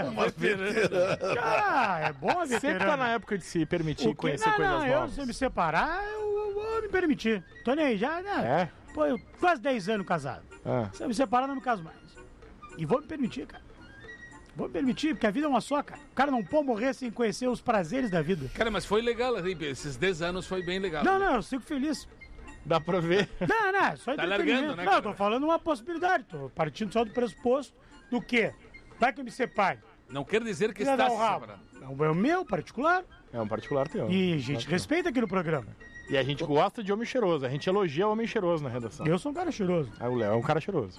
Ah, é bom a veterana. Sempre tá na época de se permitir O quê? conhecer não, coisas não, eu, novas. se eu me separar, eu, eu vou me permitir. Tô nem aí já, né? É? Pô, eu quase dez anos casado. Ah. Se eu me separar, não me caso mais. E vou me permitir, cara. Vou me permitir, porque a vida é uma só, cara. O cara não pode morrer sem conhecer os prazeres da vida. Cara, mas foi legal, assim, esses dez anos foi bem legal. Não, não, eu fico feliz. Dá pra ver. Não, não, é só Tá entretenimento. largando, né, Não, eu cara? tô falando uma possibilidade. Tô partindo só do pressuposto do quê? Vai que eu me separe. Não quer dizer que Quiser está dar se o rabo. separando. É o meu, particular. É um particular teu. E a gente respeita aqui no programa. E a gente gosta de homem cheiroso. A gente elogia homem cheiroso na redação. Eu sou um cara cheiroso. Aí o Léo é um cara cheiroso.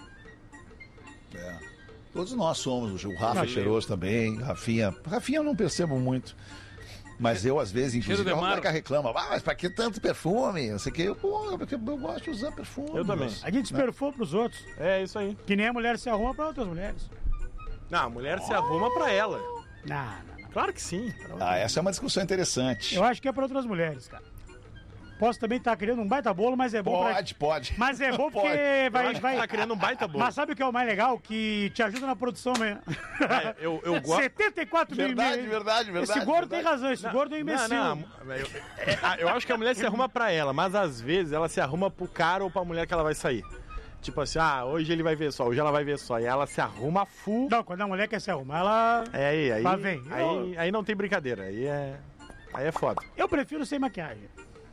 É. Todos nós somos, o Rafa Não, é cheiroso também, Rafinha. Rafinha eu não percebo muito. Mas eu, às vezes, inclusive, Cheiro de a mar. Rodaica reclama. Ah, mas pra que tanto perfume? Não sei o que. Eu, pô, porque eu gosto de usar perfume. Eu também. A gente se perfuma pros outros. É isso aí. Que nem a mulher se arruma pra outras mulheres. Não, a mulher se arruma pra ela. Não, não, não. Claro que sim. Ah, essa é uma discussão interessante. Eu acho que é pra outras mulheres, cara. posso também estar criando um baita bolo, mas é bom pra... Pode, pode. Mas é bom porque Pode. vai... Eu acho que vai... tá criando um baita bolo. Mas sabe o que é o mais legal? Que te ajuda na produção mesmo. É, eu, eu gosto... setenta e quatro mil Verdade, e-mails. verdade, verdade. Esse gordo verdade. tem razão, esse gordo é um imbecil. Não, não, eu, é, eu acho que a mulher se arruma pra ela, mas às vezes ela se arruma pro cara ou pra mulher que ela vai sair. Tipo assim, ah, hoje ele vai ver só, hoje ela vai ver só. E ela se arruma full. Não, quando a mulher quer se arrumar, ela... É aí, aí, Lá vem. aí, aí não tem brincadeira, aí é, aí é foda. Eu prefiro sem maquiagem.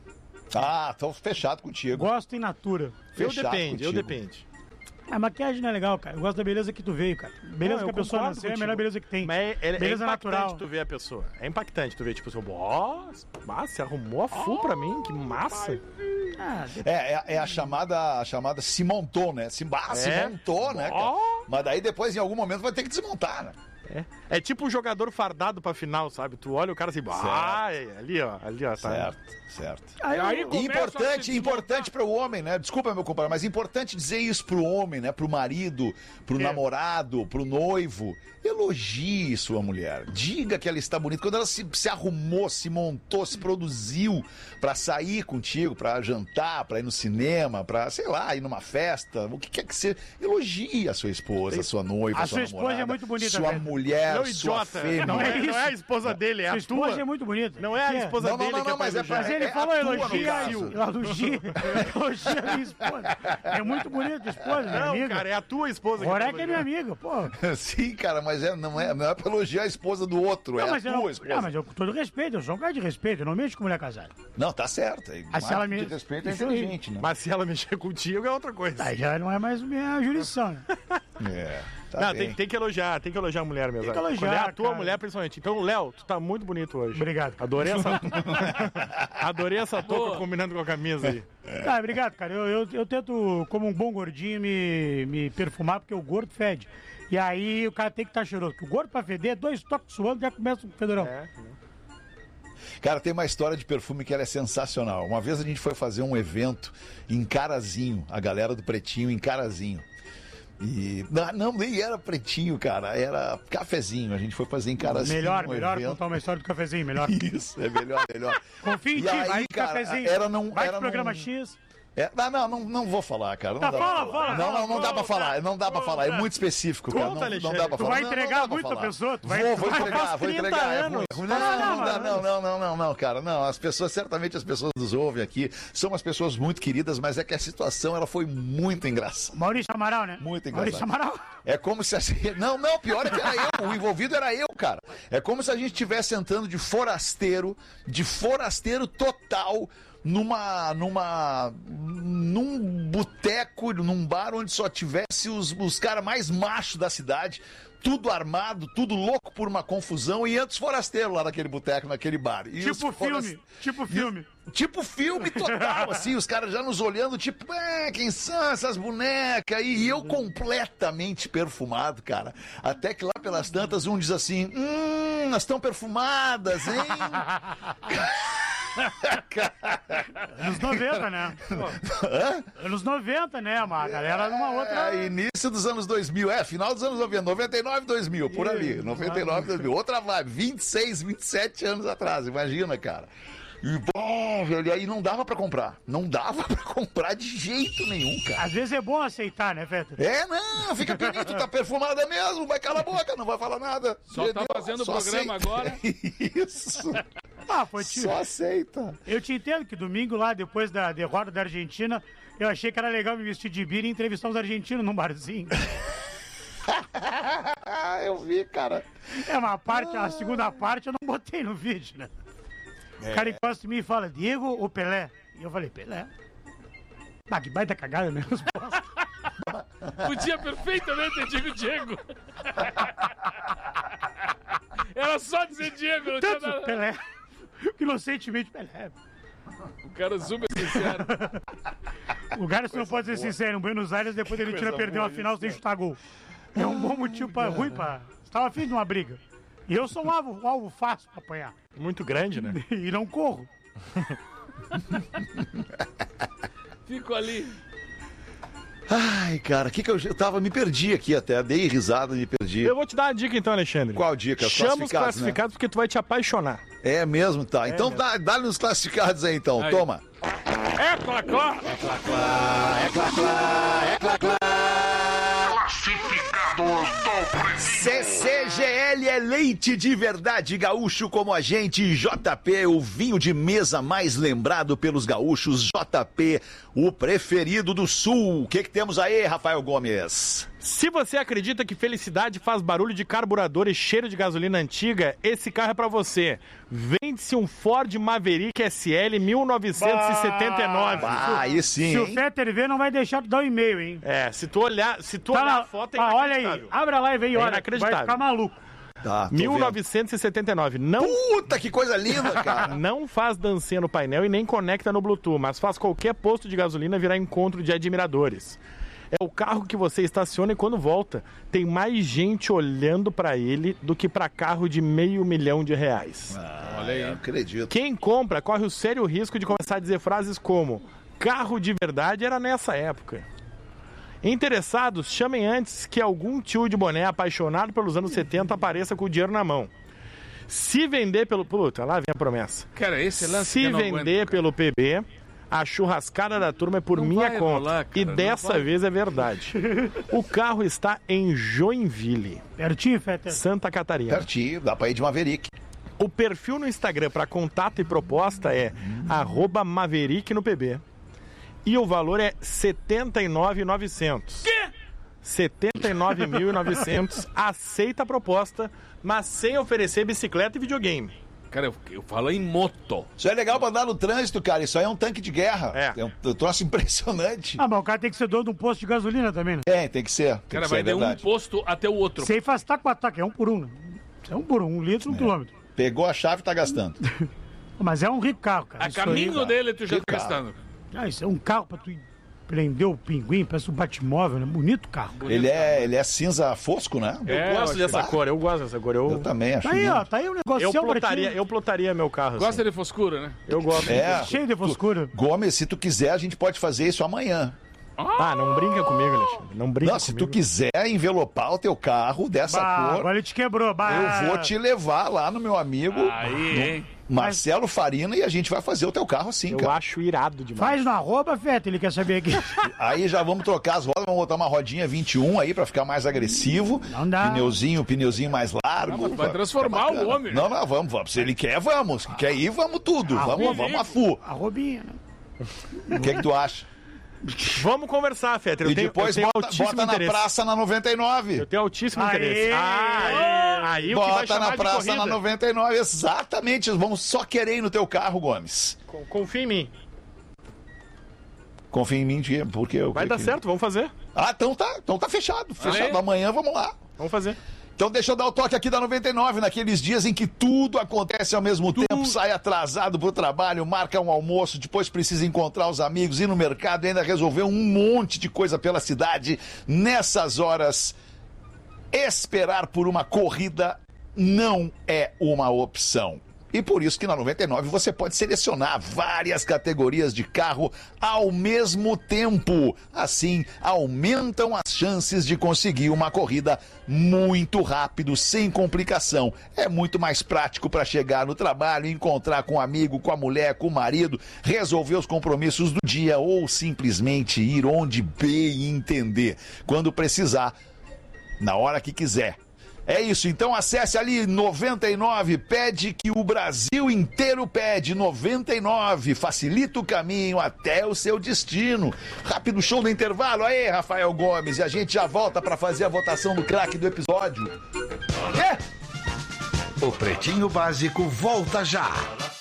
Ah, tô fechado contigo. Gosto em natura. Eu Fechado depende, eu contigo. depende. A maquiagem não é legal, cara. Eu gosto da beleza que tu veio, cara. Beleza Não, que eu a pessoa concordo nasceu é a contigo. melhor beleza que tem. Mas é, é, é beleza impactante natural. tu ver a pessoa. É impactante tu ver, tipo assim, ó, oh, se arrumou a full pra mim, que massa. Ah, É, é, é a chamada, a chamada se montou, né? Se, ah, se É. montou, né, cara? Ó. Mas daí depois, em algum momento, vai ter que desmontar, né? É, é tipo um jogador fardado pra final, sabe? Tu olha o cara assim, ah, é, ali ó, ali ó, tá. Certo, certo. aí, Aí, eu- Começa a Importante, se importante para o homem, né? Desculpa, meu compadre, mas importante dizer isso pro homem, né? Pro marido, pro É. namorado, pro noivo. Elogie sua mulher. Diga que ela está bonita. Quando ela se, se arrumou, se montou, se produziu pra sair contigo, pra jantar, pra ir no cinema, pra, sei lá, ir numa festa, o que quer que seja. Elogie a sua esposa, a sua noiva, A a sua sua esposa namorada, é muito bonita, sua velho. mulher, Não, sua idiota. fêmea. Não é, isso. não é a esposa dele, é Sua a esposa tua. é muito bonita. Não é a Que esposa Não, não, dele não, que é não, pra mas é elogiar. Mas ele É a falou, tua, no elogia, caso. elogia, elogia a minha esposa. É muito bonita a esposa, minha Não, amiga. cara, é a tua esposa Roreca que é minha amiga, pô. Sim, cara, mas é, não, é, não é pra elogiar a esposa do outro, é Não, a mas eu tua não, esposa. não, mas eu com todo respeito, eu sou um cara de respeito, eu não mexo com mulher casada. Não, tá certo. É, Ah, se ela mais me- de respeito é Isso aí. inteligente, né? Mas se ela mexer contigo é outra coisa. Aí já não é mais minha jurisdição, né? É, tá Não, bem. tem, tem que elogiar, tem que elogiar a mulher mesmo. Tem que elogiar, Quando é a tua cara. mulher, principalmente. Então, Léo, tu tá muito bonito hoje. Obrigado. Adorei essa Adorei essa touca Boa. combinando com a camisa aí. Ah, obrigado, cara. Eu, eu, eu tento, como um bom gordinho, me, me perfumar, porque o gordo fede. E aí o cara tem que estar cheiroso. Porque o gordo pra feder, dois toques suando, já começa o fedorão. É. Cara, tem uma história de perfume que ela é sensacional. Uma vez a gente foi fazer um evento em Carazinho, a galera do Pretinho em Carazinho. E não, não, nem era Pretinho, cara, era Cafezinho. A gente foi fazer em Carazinho. Melhor, um melhor evento. contar uma história do cafezinho, melhor. Isso, é melhor, melhor. Confia em E ti, aí, vai de cara, cafezinho. era num- vai era de programa num- X. É, não, não, não, não vou falar, cara. Não Tá, dá pra fala, falar. fala, Não, não, não fala, dá pra conta, falar. Não dá pra falar. É conta. muito específico, cara. Conta, Não, não Alexandre. dá pra Tu falar. vai Não, não entregar dá pra muito a falar. pessoa, tu vai- Vou, vou tu vai- entregar, faz vou trinta entregar. É anos. muito. Não, Não, não, não, não, dá, não. não, não, não, não, não, cara. Não, as pessoas, certamente as pessoas nos ouvem aqui, são umas pessoas muito queridas, mas é que a situação, ela foi muito engraçada. Maurício Amaral, né? Muito Maurício engraçado. Amaral. É como se a... Não, não, pior é que era eu. O envolvido era eu, cara. É como se a gente estivesse entrando de forasteiro, de forasteiro total, numa. numa. num boteco, num bar onde só tivesse os, os caras mais machos da cidade. Tudo armado, tudo louco por uma confusão, e antes forasteiros lá naquele boteco, naquele bar. E os Tipo foras- filme, tipo filme. Tipo filme total, assim, os caras já nos olhando, tipo, ah, quem são essas bonecas aí? E eu completamente perfumado, cara. Até que lá pelas tantas um diz assim, hum, elas estão perfumadas, hein? Anos noventa, né? Hã? Anos noventa, né? Uma galera numa outra. É, início dos anos dois mil, é, final dos anos noventa, noventa e nove, dois mil, por ali, noventa e nove, dois mil, outra vibe, vinte e seis, vinte e sete anos atrás, imagina, cara. E, bom, velho, e aí não dava pra comprar, não dava pra comprar de jeito nenhum, cara. Às vezes é bom aceitar, né, Fetter? É, não, fica bonito, tá perfumada mesmo, vai calar a boca, não vai falar nada. Só tá Entendeu? fazendo o Só programa aceita. agora. Isso, Ah, foi tio. só aceita. Eu te entendo que domingo lá, depois da derrota da Argentina, eu achei que era legal me vestir de bira e entrevistar os argentinos num barzinho. Eu vi, cara. É uma parte, a segunda parte eu não botei no vídeo, né? O cara encosta em mim e fala, Diego ou Pelé? E eu falei, Pelé. Ah, que baita cagada mesmo. Podia perfeitamente ter dito Diego. Era só dizer Diego, não tinha Tanto nada. Pelé. Inocentemente Pelé. O cara super sincero. O cara não pode ser sincero, em Buenos Aires, depois ele tira perdeu a final sem chutar gol. É um bom motivo pra, ruim pra... Estava afim de uma briga. E eu sou um alvo, um alvo fácil pra apanhar. Muito grande, né? E não corro. Fico ali. Ai, cara, que que eu, eu tava, me perdi aqui até, dei risada, me perdi. Eu vou te dar uma dica então, Alexandre. Qual dica? Os Chama os classificados, né? classificados porque tu vai te apaixonar. É mesmo, tá. Então mesmo. dá- dá-lhe os classificados aí, então, Aí. toma. É clá, clá. É clá, clá, é clá, clá, é clá, clá. Classificados do Pretinho. C C G L é leite de verdade gaúcho como a gente. J P, o vinho de mesa mais lembrado pelos gaúchos. J P, o preferido do Sul. O que, que temos aí, Rafael Gomes? Se você acredita que felicidade faz barulho de carburador e cheiro de gasolina antiga, esse carro é pra você. Vende-se um Ford Maverick S L mil novecentos e setenta e nove. Ah, aí sim, Se o hein? Fetter ver, não vai deixar tu dar o e-mail, hein? É, se tu olhar, se tu Tá olhar na- a foto, é ah, olha aí, inacreditável. abre a live aí, É olha. inacreditável. Vai ficar maluco. Tá, tô mil vendo. novecentos e setenta e nove. Não, Puta, que coisa linda, cara. não faz dancinha no painel e nem conecta no Bluetooth, mas faz qualquer posto de gasolina virar encontro de admiradores. É o carro que você estaciona e quando volta, tem mais gente olhando pra ele do que pra carro de meio milhão de reais. Olha aí. Acredito. Quem compra corre o sério risco de começar a dizer frases como carro de verdade era nessa época. Interessados, chamem antes que algum tio de boné apaixonado pelos anos setenta apareça com o dinheiro na mão. Se vender pelo... Puta, lá vem a promessa. Cara, esse lance que Se eu não vender aguento, pelo P B, a churrascada da turma é por Não minha vai conta. rolar, cara, e não dessa vai. vez é verdade. O carro está em Joinville, Pertinho, Fetter. Santa Catarina. Pertinho, dá pra ir de Maverick. O perfil no Instagram para contato e proposta é arroba Maverick no P B. E o valor é setenta e nove mil e novecentos. Quê? setenta e nove mil e novecentos. Aceita a proposta, mas sem oferecer bicicleta e videogame. Cara, eu, eu falo em moto. Isso é legal pra andar no trânsito, cara. Isso aí é um tanque de guerra. É. um, um troço impressionante. Ah, mas o cara tem que ser dono de um posto de gasolina também, né? É, tem que ser. Tem Cara, que ser, vai é de um verdade. posto até o outro. Sem faz taco a taco, é um por um, né? É um por um, um litro, um quilômetro. Pegou a chave e tá gastando. Mas é um rico carro, cara. A Isso aí, caminho cara. dele, tu já Que tá carro. gastando. Ah, isso é um carro pra tu prender o pinguim, parece um Batmóvel, né? Bonito carro. Ele é, ele é cinza fosco, né? Eu É, gosto eu dessa acho- cor, eu gosto dessa cor. Eu Eu, também acho. Tá aí, lindo. ó, tá aí o negócio eu, pra plotaria, ti. eu plotaria meu carro. Assim. Gosta de foscura, né? Eu gosto. É. Cheio de foscura. Gomes, se tu quiser, a gente pode fazer isso amanhã. Ah, não brinca comigo, Alexandre. Não brinca Não, se comigo. tu quiser envelopar o teu carro dessa Bah, cor, agora ele te quebrou. Bah. eu vou te levar lá no meu amigo Aí, hein? Marcelo Farina e a gente vai fazer o teu carro assim, Eu cara. acho irado demais. Faz no arroba, Feta, ele quer saber aqui. Aí já vamos trocar as rodas, vamos botar uma rodinha vinte e um aí pra ficar mais agressivo. Não dá. Pneuzinho, pneuzinho mais largo. Não, mas vai transformar Fica o bacana. homem. Não, não, vamos, vamos. Se ele quer, vamos. Se quer ir, vamos tudo. Vamos, vamos a fu. Arrobinha, né? O que que tu acha? Vamos conversar, Fetter. Eu E tenho, depois eu tenho bota, altíssimo bota na interesse. praça na noventa e nove. Eu tenho altíssimo Aê! interesse. Ah, aí, aí o que vai Bota chamar na de praça corrida. na noventa e nove, exatamente. Vamos só querer ir no teu carro, Gomes. Co- Confia em mim. Confia em mim, tia, porque eu. Vai dar certo, vamos fazer. Ah, então tá, então tá fechado. Fechado. aí. Amanhã vamos lá. Vamos fazer. Então deixa eu dar o toque aqui da noventa e nove, naqueles dias em que tudo acontece ao mesmo tempo, sai atrasado pro trabalho, marca um almoço, depois precisa encontrar os amigos, ir no mercado e ainda resolver um monte de coisa pela cidade. Nessas horas, esperar por uma corrida não é uma opção. E por isso que na noventa e nove você pode selecionar várias categorias de carro ao mesmo tempo. Assim, aumentam as chances de conseguir uma corrida muito rápido, sem complicação. É muito mais prático para chegar no trabalho, encontrar com um amigo, com a mulher, com o marido, resolver os compromissos do dia ou simplesmente ir onde bem entender. Quando precisar, na hora que quiser. É isso, então acesse ali noventa e nove, pede que o Brasil inteiro pede, noventa e nove, facilita o caminho até o seu destino. Rápido show do intervalo, aí Rafael Gomes, e a gente já volta para fazer a votação do craque do episódio. Quê? O Pretinho Básico volta já.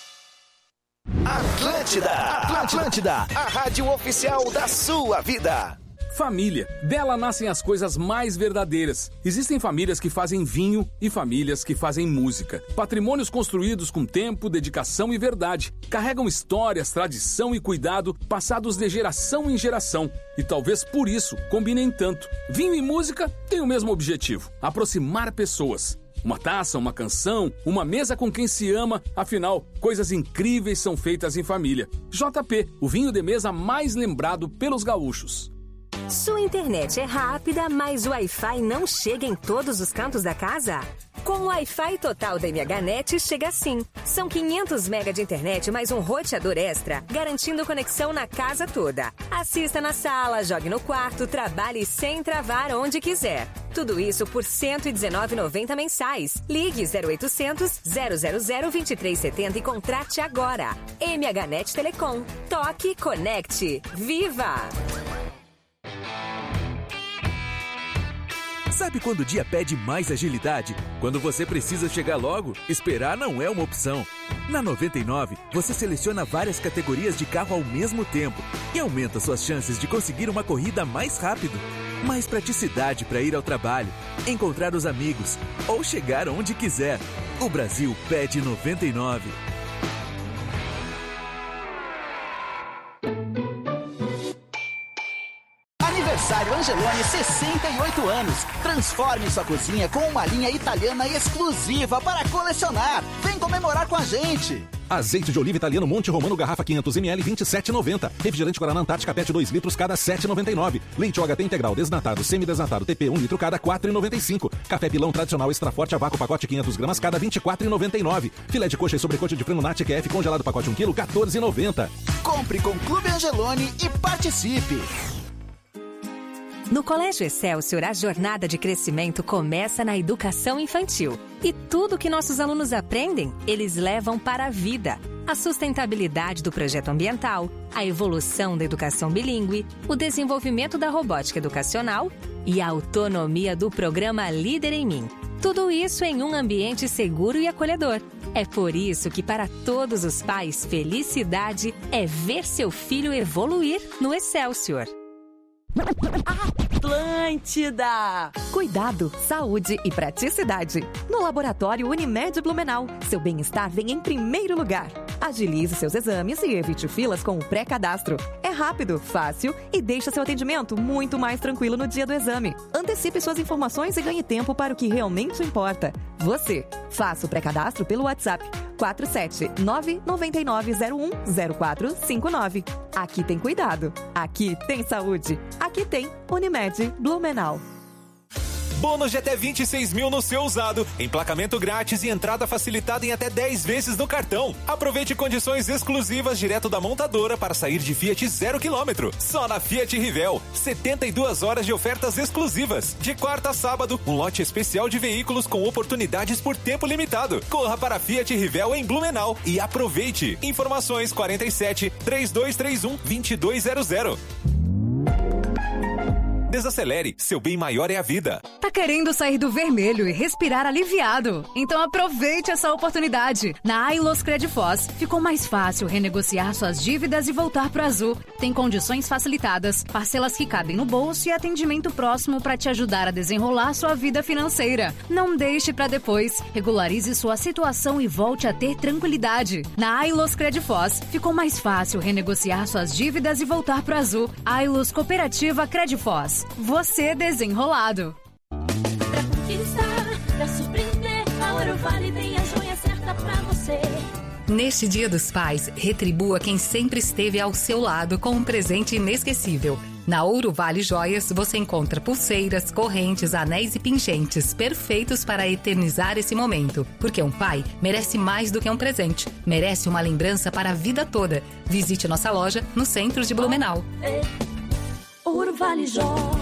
Atlântida, Atlântida, a rádio oficial da sua vida. Família. Dela nascem as coisas mais verdadeiras. Existem famílias que fazem vinho e famílias que fazem música. Patrimônios construídos com tempo, dedicação e verdade. Carregam histórias, tradição e cuidado passados de geração em geração. E talvez por isso combinem tanto. Vinho e música têm o mesmo objetivo: aproximar pessoas. Uma taça, uma canção, uma mesa com quem se ama. Afinal, coisas incríveis são feitas em família. J P, o vinho de mesa mais lembrado pelos gaúchos. Sua internet é rápida, mas o Wi-Fi não chega em todos os cantos da casa? Com o Wi-Fi total da M H Net, chega assim. São quinhentos megabytes de internet mais um roteador extra, garantindo conexão na casa toda. Assista na sala, jogue no quarto, trabalhe sem travar onde quiser. Tudo isso por cento e dezenove reais e noventa centavos mensais. Ligue zero oitocentos, zero zero zero, vinte e três setenta e contrate agora. M H Net Telecom. Toque, conecte. Viva! Sabe quando o dia pede mais agilidade? Quando você precisa chegar logo, esperar não é uma opção. Na noventa e nove, você seleciona várias categorias de carro ao mesmo tempo e aumenta suas chances de conseguir uma corrida mais rápido. Mais praticidade para ir ao trabalho, encontrar os amigos ou chegar onde quiser. O Brasil pede noventa e nove. Aniversário Angeloni, sessenta e oito anos. Transforme sua cozinha com uma linha italiana exclusiva para colecionar. Vem comemorar com a gente. Azeite de oliva italiano Monte Romano, garrafa quinhentos mililitros, vinte e sete reais e noventa centavos. Refrigerante Guaraná Antártica Pet dois litros, cada sete reais e noventa e nove centavos. Leite O H T integral desnatado, semidesnatado T P um litro, cada quatro reais e noventa e cinco centavos. Café Pilão tradicional extra forte a vácuo pacote quinhentos gramas, cada vinte e quatro reais e noventa e nove centavos. Filé de coxa e sobrecoxa de frango Nat Q F congelado pacote um quilo, quatorze reais e noventa centavos. Compre com Clube Angeloni e participe. No Colégio Excelsior, a jornada de crescimento começa na educação infantil. E tudo que nossos alunos aprendem, eles levam para a vida. A sustentabilidade do projeto ambiental, a evolução da educação bilíngue, o desenvolvimento da robótica educacional e a autonomia do programa Líder em Mim. Tudo isso em um ambiente seguro e acolhedor. É por isso que, para todos os pais, felicidade é ver seu filho evoluir no Excelsior. Atlântida! Cuidado, saúde e praticidade. No Laboratório Unimed Blumenau, seu bem-estar vem em primeiro lugar. Agilize seus exames e evite filas com o pré-cadastro. É rápido, fácil e deixa seu atendimento muito mais tranquilo no dia do exame. Antecipe suas informações e ganhe tempo para o que realmente importa. Você. Faça o pré-cadastro pelo WhatsApp quatro sete nove nove nove zero um zero quatro cinco nove. Aqui tem cuidado. Aqui tem saúde. Aqui tem Unimed Blumenau. Bônus de até vinte e seis mil no seu usado, emplacamento grátis e entrada facilitada em até dez vezes no cartão. Aproveite condições exclusivas direto da montadora para sair de Fiat zero quilômetro. Só na Fiat Rivel, setenta e duas horas de ofertas exclusivas. De quarta a sábado, um lote especial de veículos com oportunidades por tempo limitado. Corra para a Fiat Rivel em Blumenau e aproveite. Informações quarenta e sete, trinta e dois trinta e um, vinte e dois zero zero. Desacelere, seu bem maior é a vida. Tá querendo sair do vermelho e respirar aliviado? Então aproveite essa oportunidade. Na Ailos Credifós, ficou mais fácil renegociar suas dívidas e voltar pro azul. Tem condições facilitadas, parcelas que cabem no bolso e atendimento próximo para te ajudar a desenrolar sua vida financeira. Não deixe para depois. Regularize sua situação e volte a ter tranquilidade. Na Ailos Credifós, ficou mais fácil renegociar suas dívidas e voltar pro azul. Ailos Cooperativa Credifós. Você desenrolado. Pra conquistar, pra surpreender, a Ouro Vale tem a joia certa pra você. Neste Dia dos Pais, retribua quem sempre esteve ao seu lado com um presente inesquecível. Na Ouro Vale Joias, você encontra pulseiras, correntes, anéis e pingentes perfeitos para eternizar esse momento. Porque um pai merece mais do que um presente. Merece uma lembrança para a vida toda. Visite nossa loja no centro de Blumenau. Ouro Vale Joias.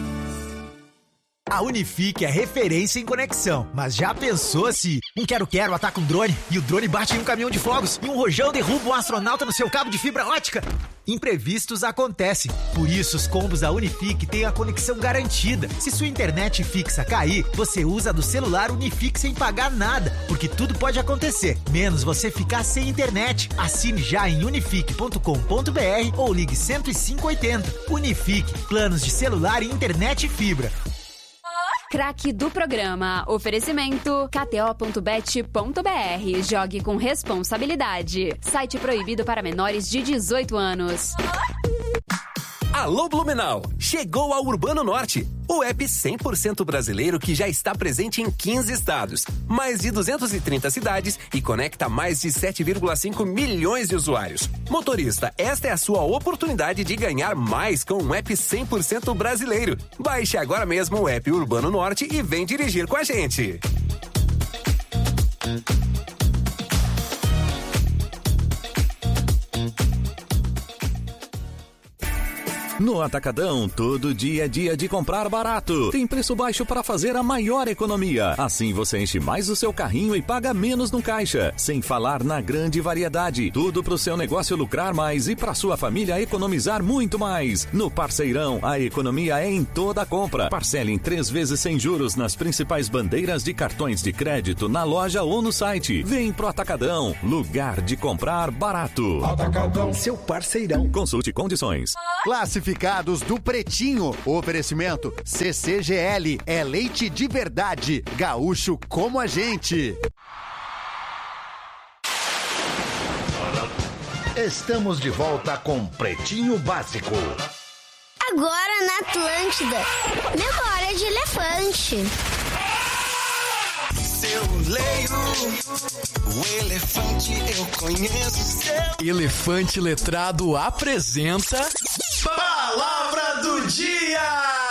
A Unifique é referência em conexão, mas já pensou se um quero-quero ataca um drone e o drone bate em um caminhão de fogos e um rojão derruba um astronauta no seu cabo de fibra ótica? Imprevistos acontecem, por isso os combos da Unifique têm a conexão garantida. Se sua internet fixa cair, você usa do celular Unifique sem pagar nada, porque tudo pode acontecer, menos você ficar sem internet. Assine já em unifique ponto com ponto br ou ligue cento e cinco oitenta. Unifique, planos de celular e internet fibra. Craque do programa. Oferecimento k t o ponto bet ponto b r. Jogue com responsabilidade. Site proibido para menores de dezoito anos. Alô Blumenau! Chegou ao Urbano Norte, o app cem por cento brasileiro que já está presente em quinze estados, mais de duzentas e trinta cidades e conecta mais de sete vírgula cinco milhões de usuários. Motorista, esta é a sua oportunidade de ganhar mais com um app cem por cento brasileiro. Baixe agora mesmo o app Urbano Norte e vem dirigir com a gente. No Atacadão, todo dia é dia de comprar barato. Tem preço baixo para fazer a maior economia. Assim você enche mais o seu carrinho e paga menos no caixa. Sem falar na grande variedade. Tudo para o seu negócio lucrar mais e para sua família economizar muito mais. No Parceirão, a economia é em toda a compra. Parcele em três vezes sem juros nas principais bandeiras de cartões de crédito na loja ou no site. Vem pro Atacadão, lugar de comprar barato. Atacadão, seu parceirão. Consulte condições. Classificados do Pretinho. Oferecimento C C G L. É leite de verdade. Gaúcho como a gente. Estamos de volta com Pretinho Básico. Agora na Atlântida. Memória de elefante. Eu leio o elefante, eu conheço seu. Elefante Letrado apresenta Palavra do Dia!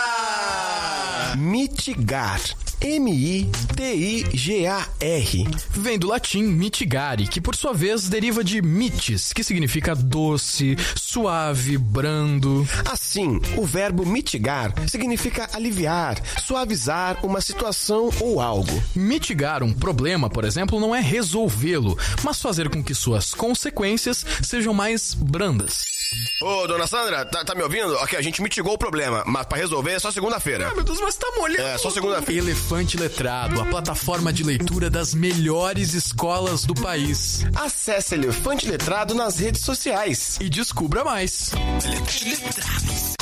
Mitigar. M I T I G A R. Vem do latim mitigare, que por sua vez deriva de mitis, que significa doce, suave, brando. Assim, o verbo mitigar significa aliviar, suavizar uma situação ou algo. Mitigar um problema, por exemplo, não é resolvê-lo, mas fazer com que suas consequências sejam mais brandas. Ô, dona Sandra, tá, tá me ouvindo? Ok, a gente mitigou o problema, mas pra resolver é só segunda-feira. Ah, meu Deus, mas tá molhando. É, só segunda-feira. Elefante Letrado, a plataforma de leitura das melhores escolas do país. Acesse Elefante Letrado nas redes sociais. E descubra mais. Elefante Letrado.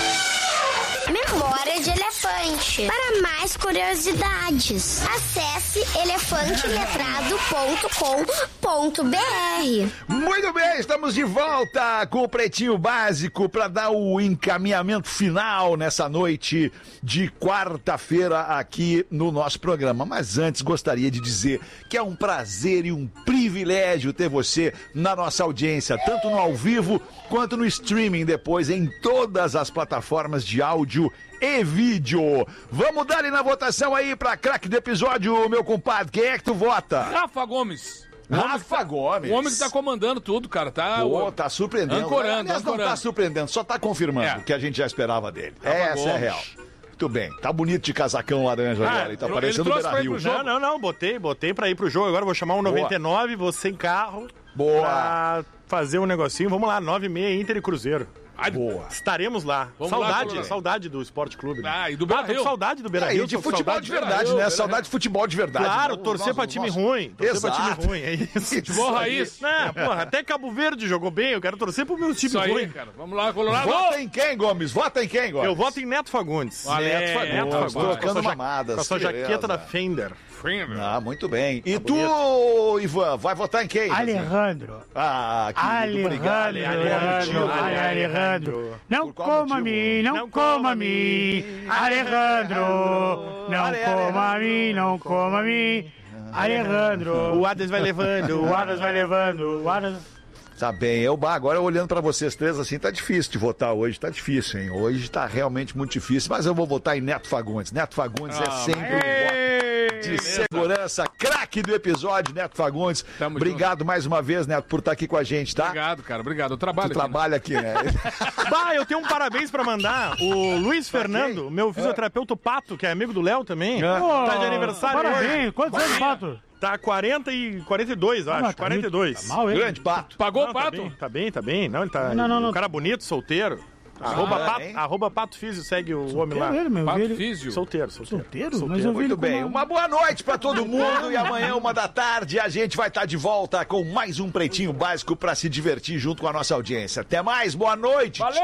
Memória de elefante. Para mais curiosidades, acesse elefante letrado ponto com ponto b r. Muito bem, estamos de volta com o Pretinho Básico para dar o encaminhamento final nessa noite de quarta-feira aqui no nosso programa. Mas antes gostaria de dizer que é um prazer e um privilégio ter você na nossa audiência, tanto no ao vivo quanto no streaming depois em todas as plataformas de áudio e vídeo. Vamos dar na votação aí pra craque do episódio, meu compadre. Quem é que tu vota? Rafa Gomes. Rafa Gomes. O homem que tá comandando tudo, cara. Tá, Pô, tá surpreendendo. Ancorando, Aliás, ancorando. não tá surpreendendo, só tá confirmando É. o que a gente já esperava dele. Rafa Essa Gomes. é a real. Muito bem, tá bonito de casacão laranja Ah, agora, e tá ele parecendo o trouxe pra ir Beira-Rio. pro jogo. Não, não, não, botei, botei pra ir pro jogo. Agora eu vou chamar um noventa e nove, vou sem carro. Boa. Pra fazer um negocinho. Vamos lá, nove e meia, Inter e Cruzeiro. Ai, boa. Estaremos lá. Vamos saudade, lá, saudade do Esporte Clube. Né? Ah, e do Ah, tô com Beira-Rio. saudade do Beira É, Rio. e de futebol de verdade, né? Saudade de futebol de verdade. Claro, né? torcer Nossa, pra time nossa. ruim. Torcer Exato. pra time ruim, é isso. Futebol raiz. Não, porra, até Cabo Verde jogou bem, eu quero torcer pro meu time Isso aí, ruim. cara. Vamos lá, Colorado. Vota em quem, Gomes? Vota em quem, Gomes? Eu voto em Neto Fagundes. Ah, Neto Fagundes. Neto Boa, Fagundes. trocando Com a sua ja- mamadas, Com a sua beleza. jaqueta da Fender. Ah, muito bem. E tu, Ivan, vai votar em quem? Alejandro. Ah, querido, obrigado. Alejandro, Qual motivo? Alejandro, Alejandro. Não Por qual coma motivo? a mim, não, Não coma coma a mim. Alejandro, não Ale- coma a mim, não coma a mim. Alejandro. O Ades vai levando. O Aras vai levando. O Aras... Tá bem, eu agora olhando pra vocês três assim, tá difícil de votar hoje, tá difícil, hein? Hoje tá realmente muito difícil, mas eu vou votar em Neto Fagundes. Neto Fagundes é sempre um voto de segurança, craque do episódio, Neto Fagundes. Tamo Obrigado mais uma vez, Neto, por estar aqui com a gente, tá? Obrigado, cara. Obrigado. Eu trabalho Tu aqui, né? trabalha aqui, né? Bah, eu tenho um parabéns pra mandar. O Luiz Fernando, meu fisioterapeuta Pato, que é amigo do Léo também, tá de aniversário Parabéns. hoje. Quantos anos, Pato? Tá quarenta e quarenta e dois, acho. Ah, tá quarenta e dois. Tá mal, hein? Grande Pato. Pagou Não, o tá Pato? bem, tá bem, tá bem. Não, ele tá. Não, não, não. Um cara bonito, solteiro. Arroba, Ah, Pato, hein? arroba Pato Físio, segue o homem lá. Solteiro ele, meu, Pato velho. Físio. Solteiro, solteiro. Solteiro? Mas eu vi ele Muito com bem, uma- uma boa noite pra todo mundo e amanhã, uma da tarde, a gente vai estar de volta com mais um Pretinho Básico pra se divertir junto com a nossa audiência. Até mais, boa noite. Valeu!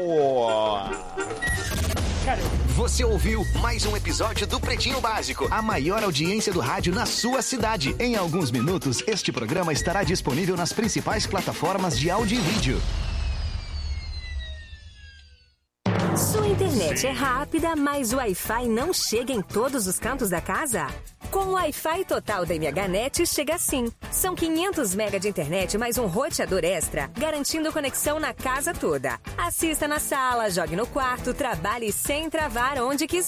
Tchau. Você ouviu mais um episódio do Pretinho Básico, a maior audiência do rádio na sua cidade. Em alguns minutos, este programa estará disponível nas principais plataformas de áudio e vídeo. Sua internet é rápida, mas o Wi-Fi não chega em todos os cantos da casa? Com o Wi-Fi total da M H Net chega assim. São quinhentos mega de internet mais um roteador extra, garantindo conexão na casa toda. Assista na sala, jogue no quarto, trabalhe sem travar onde quiser.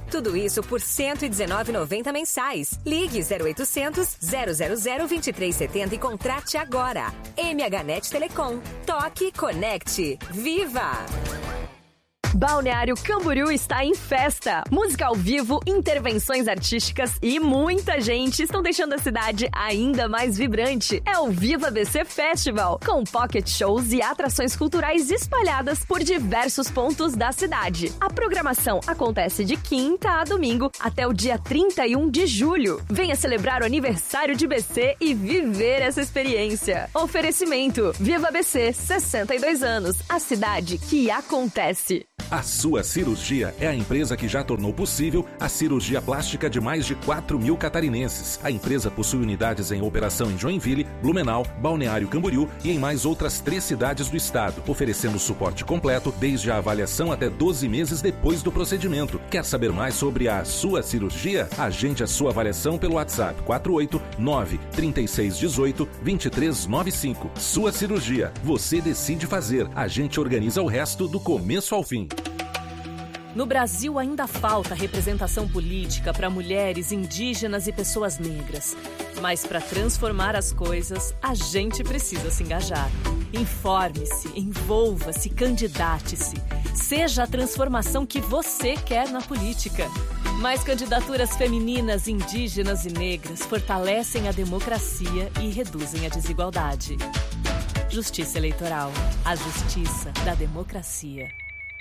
Tudo isso por cento e dezenove reais e noventa centavos mensais. Ligue zero oitocentos, zero zero zero, vinte e três setenta e contrate agora. M H Net Telecom. Toque, conecte. Viva! Balneário Camboriú está em festa. Música ao vivo, intervenções artísticas e muita gente estão deixando a cidade ainda mais vibrante. É o Viva B C Festival, com pocket shows e atrações culturais espalhadas por diversos pontos da cidade. A programação acontece de quinta a domingo até o dia trinta e um de julho. Venha celebrar o aniversário de B C e viver essa experiência. Oferecimento: Viva B C, sessenta e dois anos, a cidade que acontece. A Sua Cirurgia é a empresa que já tornou possível a cirurgia plástica de mais de quatro mil catarinenses. A empresa possui unidades em operação em Joinville, Blumenau, Balneário Camboriú e em mais outras três cidades do estado, oferecendo suporte completo desde a avaliação até doze meses depois do procedimento. Quer saber mais sobre a Sua Cirurgia? Agende a sua avaliação pelo WhatsApp quatro oito nove, três seis um oito, dois três nove cinco. Sua Cirurgia. Você decide fazer. A gente organiza o resto do começo ao fim. No Brasil ainda falta representação política para mulheres, indígenas e pessoas negras. Mas para transformar as coisas, a gente precisa se engajar. Informe-se, envolva-se, candidate-se. Seja a transformação que você quer na política. Mais candidaturas femininas, indígenas e negras fortalecem a democracia e reduzem a desigualdade. Justiça Eleitoral. A justiça da democracia.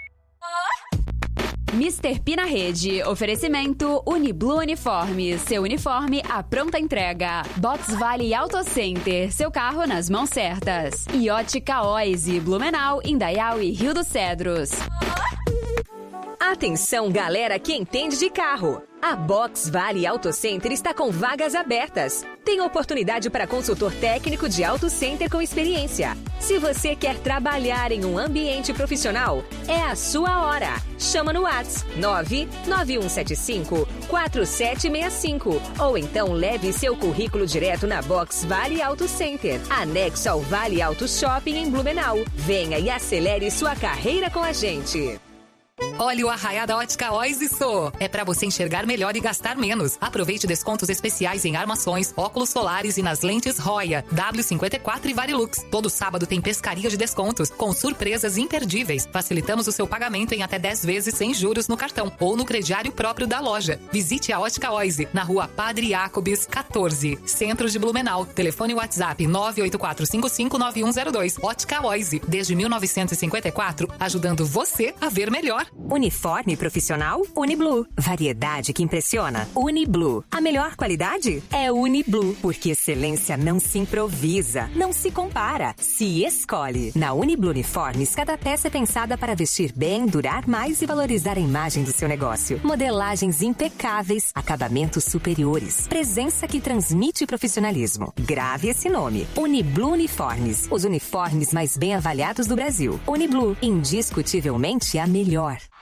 mister P na rede. Oferecimento Uniblu Uniformes. Seu uniforme à pronta entrega. Box Vale Auto Center. Seu carro nas mãos certas. E Ótica Oise. Blumenau, Indaial e Rio dos Cedros. Atenção, galera que entende de carro. A Box Vale Auto Center está com vagas abertas. Tem oportunidade para consultor técnico de Auto Center com experiência. Se você quer trabalhar em um ambiente profissional, é a sua hora. Chama no WhatsApp nove nove um sete cinco, quatro sete seis cinco ou então leve seu currículo direto na Box Vale Auto Center, anexo ao Vale Auto Shopping em Blumenau. Venha e acelere sua carreira com a gente. Olha o Arraiá da Ótica Oise Sô. É pra você enxergar melhor e gastar menos. Aproveite descontos especiais em armações, óculos solares e nas lentes Roya, W cinquenta e quatro e Varilux. Todo sábado tem pescaria de descontos, com surpresas imperdíveis. Facilitamos o seu pagamento em até dez vezes sem juros no cartão ou no crediário próprio da loja. Visite a Ótica Oise, na rua Padre Jacobs, quatorze, Centro de Blumenau. Telefone WhatsApp nove oito quatro cinco cinco nove um zero dois. Ótica Oise, desde mil novecentos e cinquenta e quatro, ajudando você a ver melhor. Uniforme profissional Uniblu. Variedade que impressiona. Uniblu. A melhor qualidade é Uniblu, porque excelência não se improvisa, não se compara, se escolhe. Na Uniblu Uniformes, cada peça é pensada para vestir bem, durar mais e valorizar a imagem do seu negócio. Modelagens impecáveis, acabamentos superiores, presença que transmite profissionalismo. Grave esse nome. Uniblu Uniformes. Os uniformes mais bem avaliados do Brasil. Uniblu, indiscutivelmente a melhor.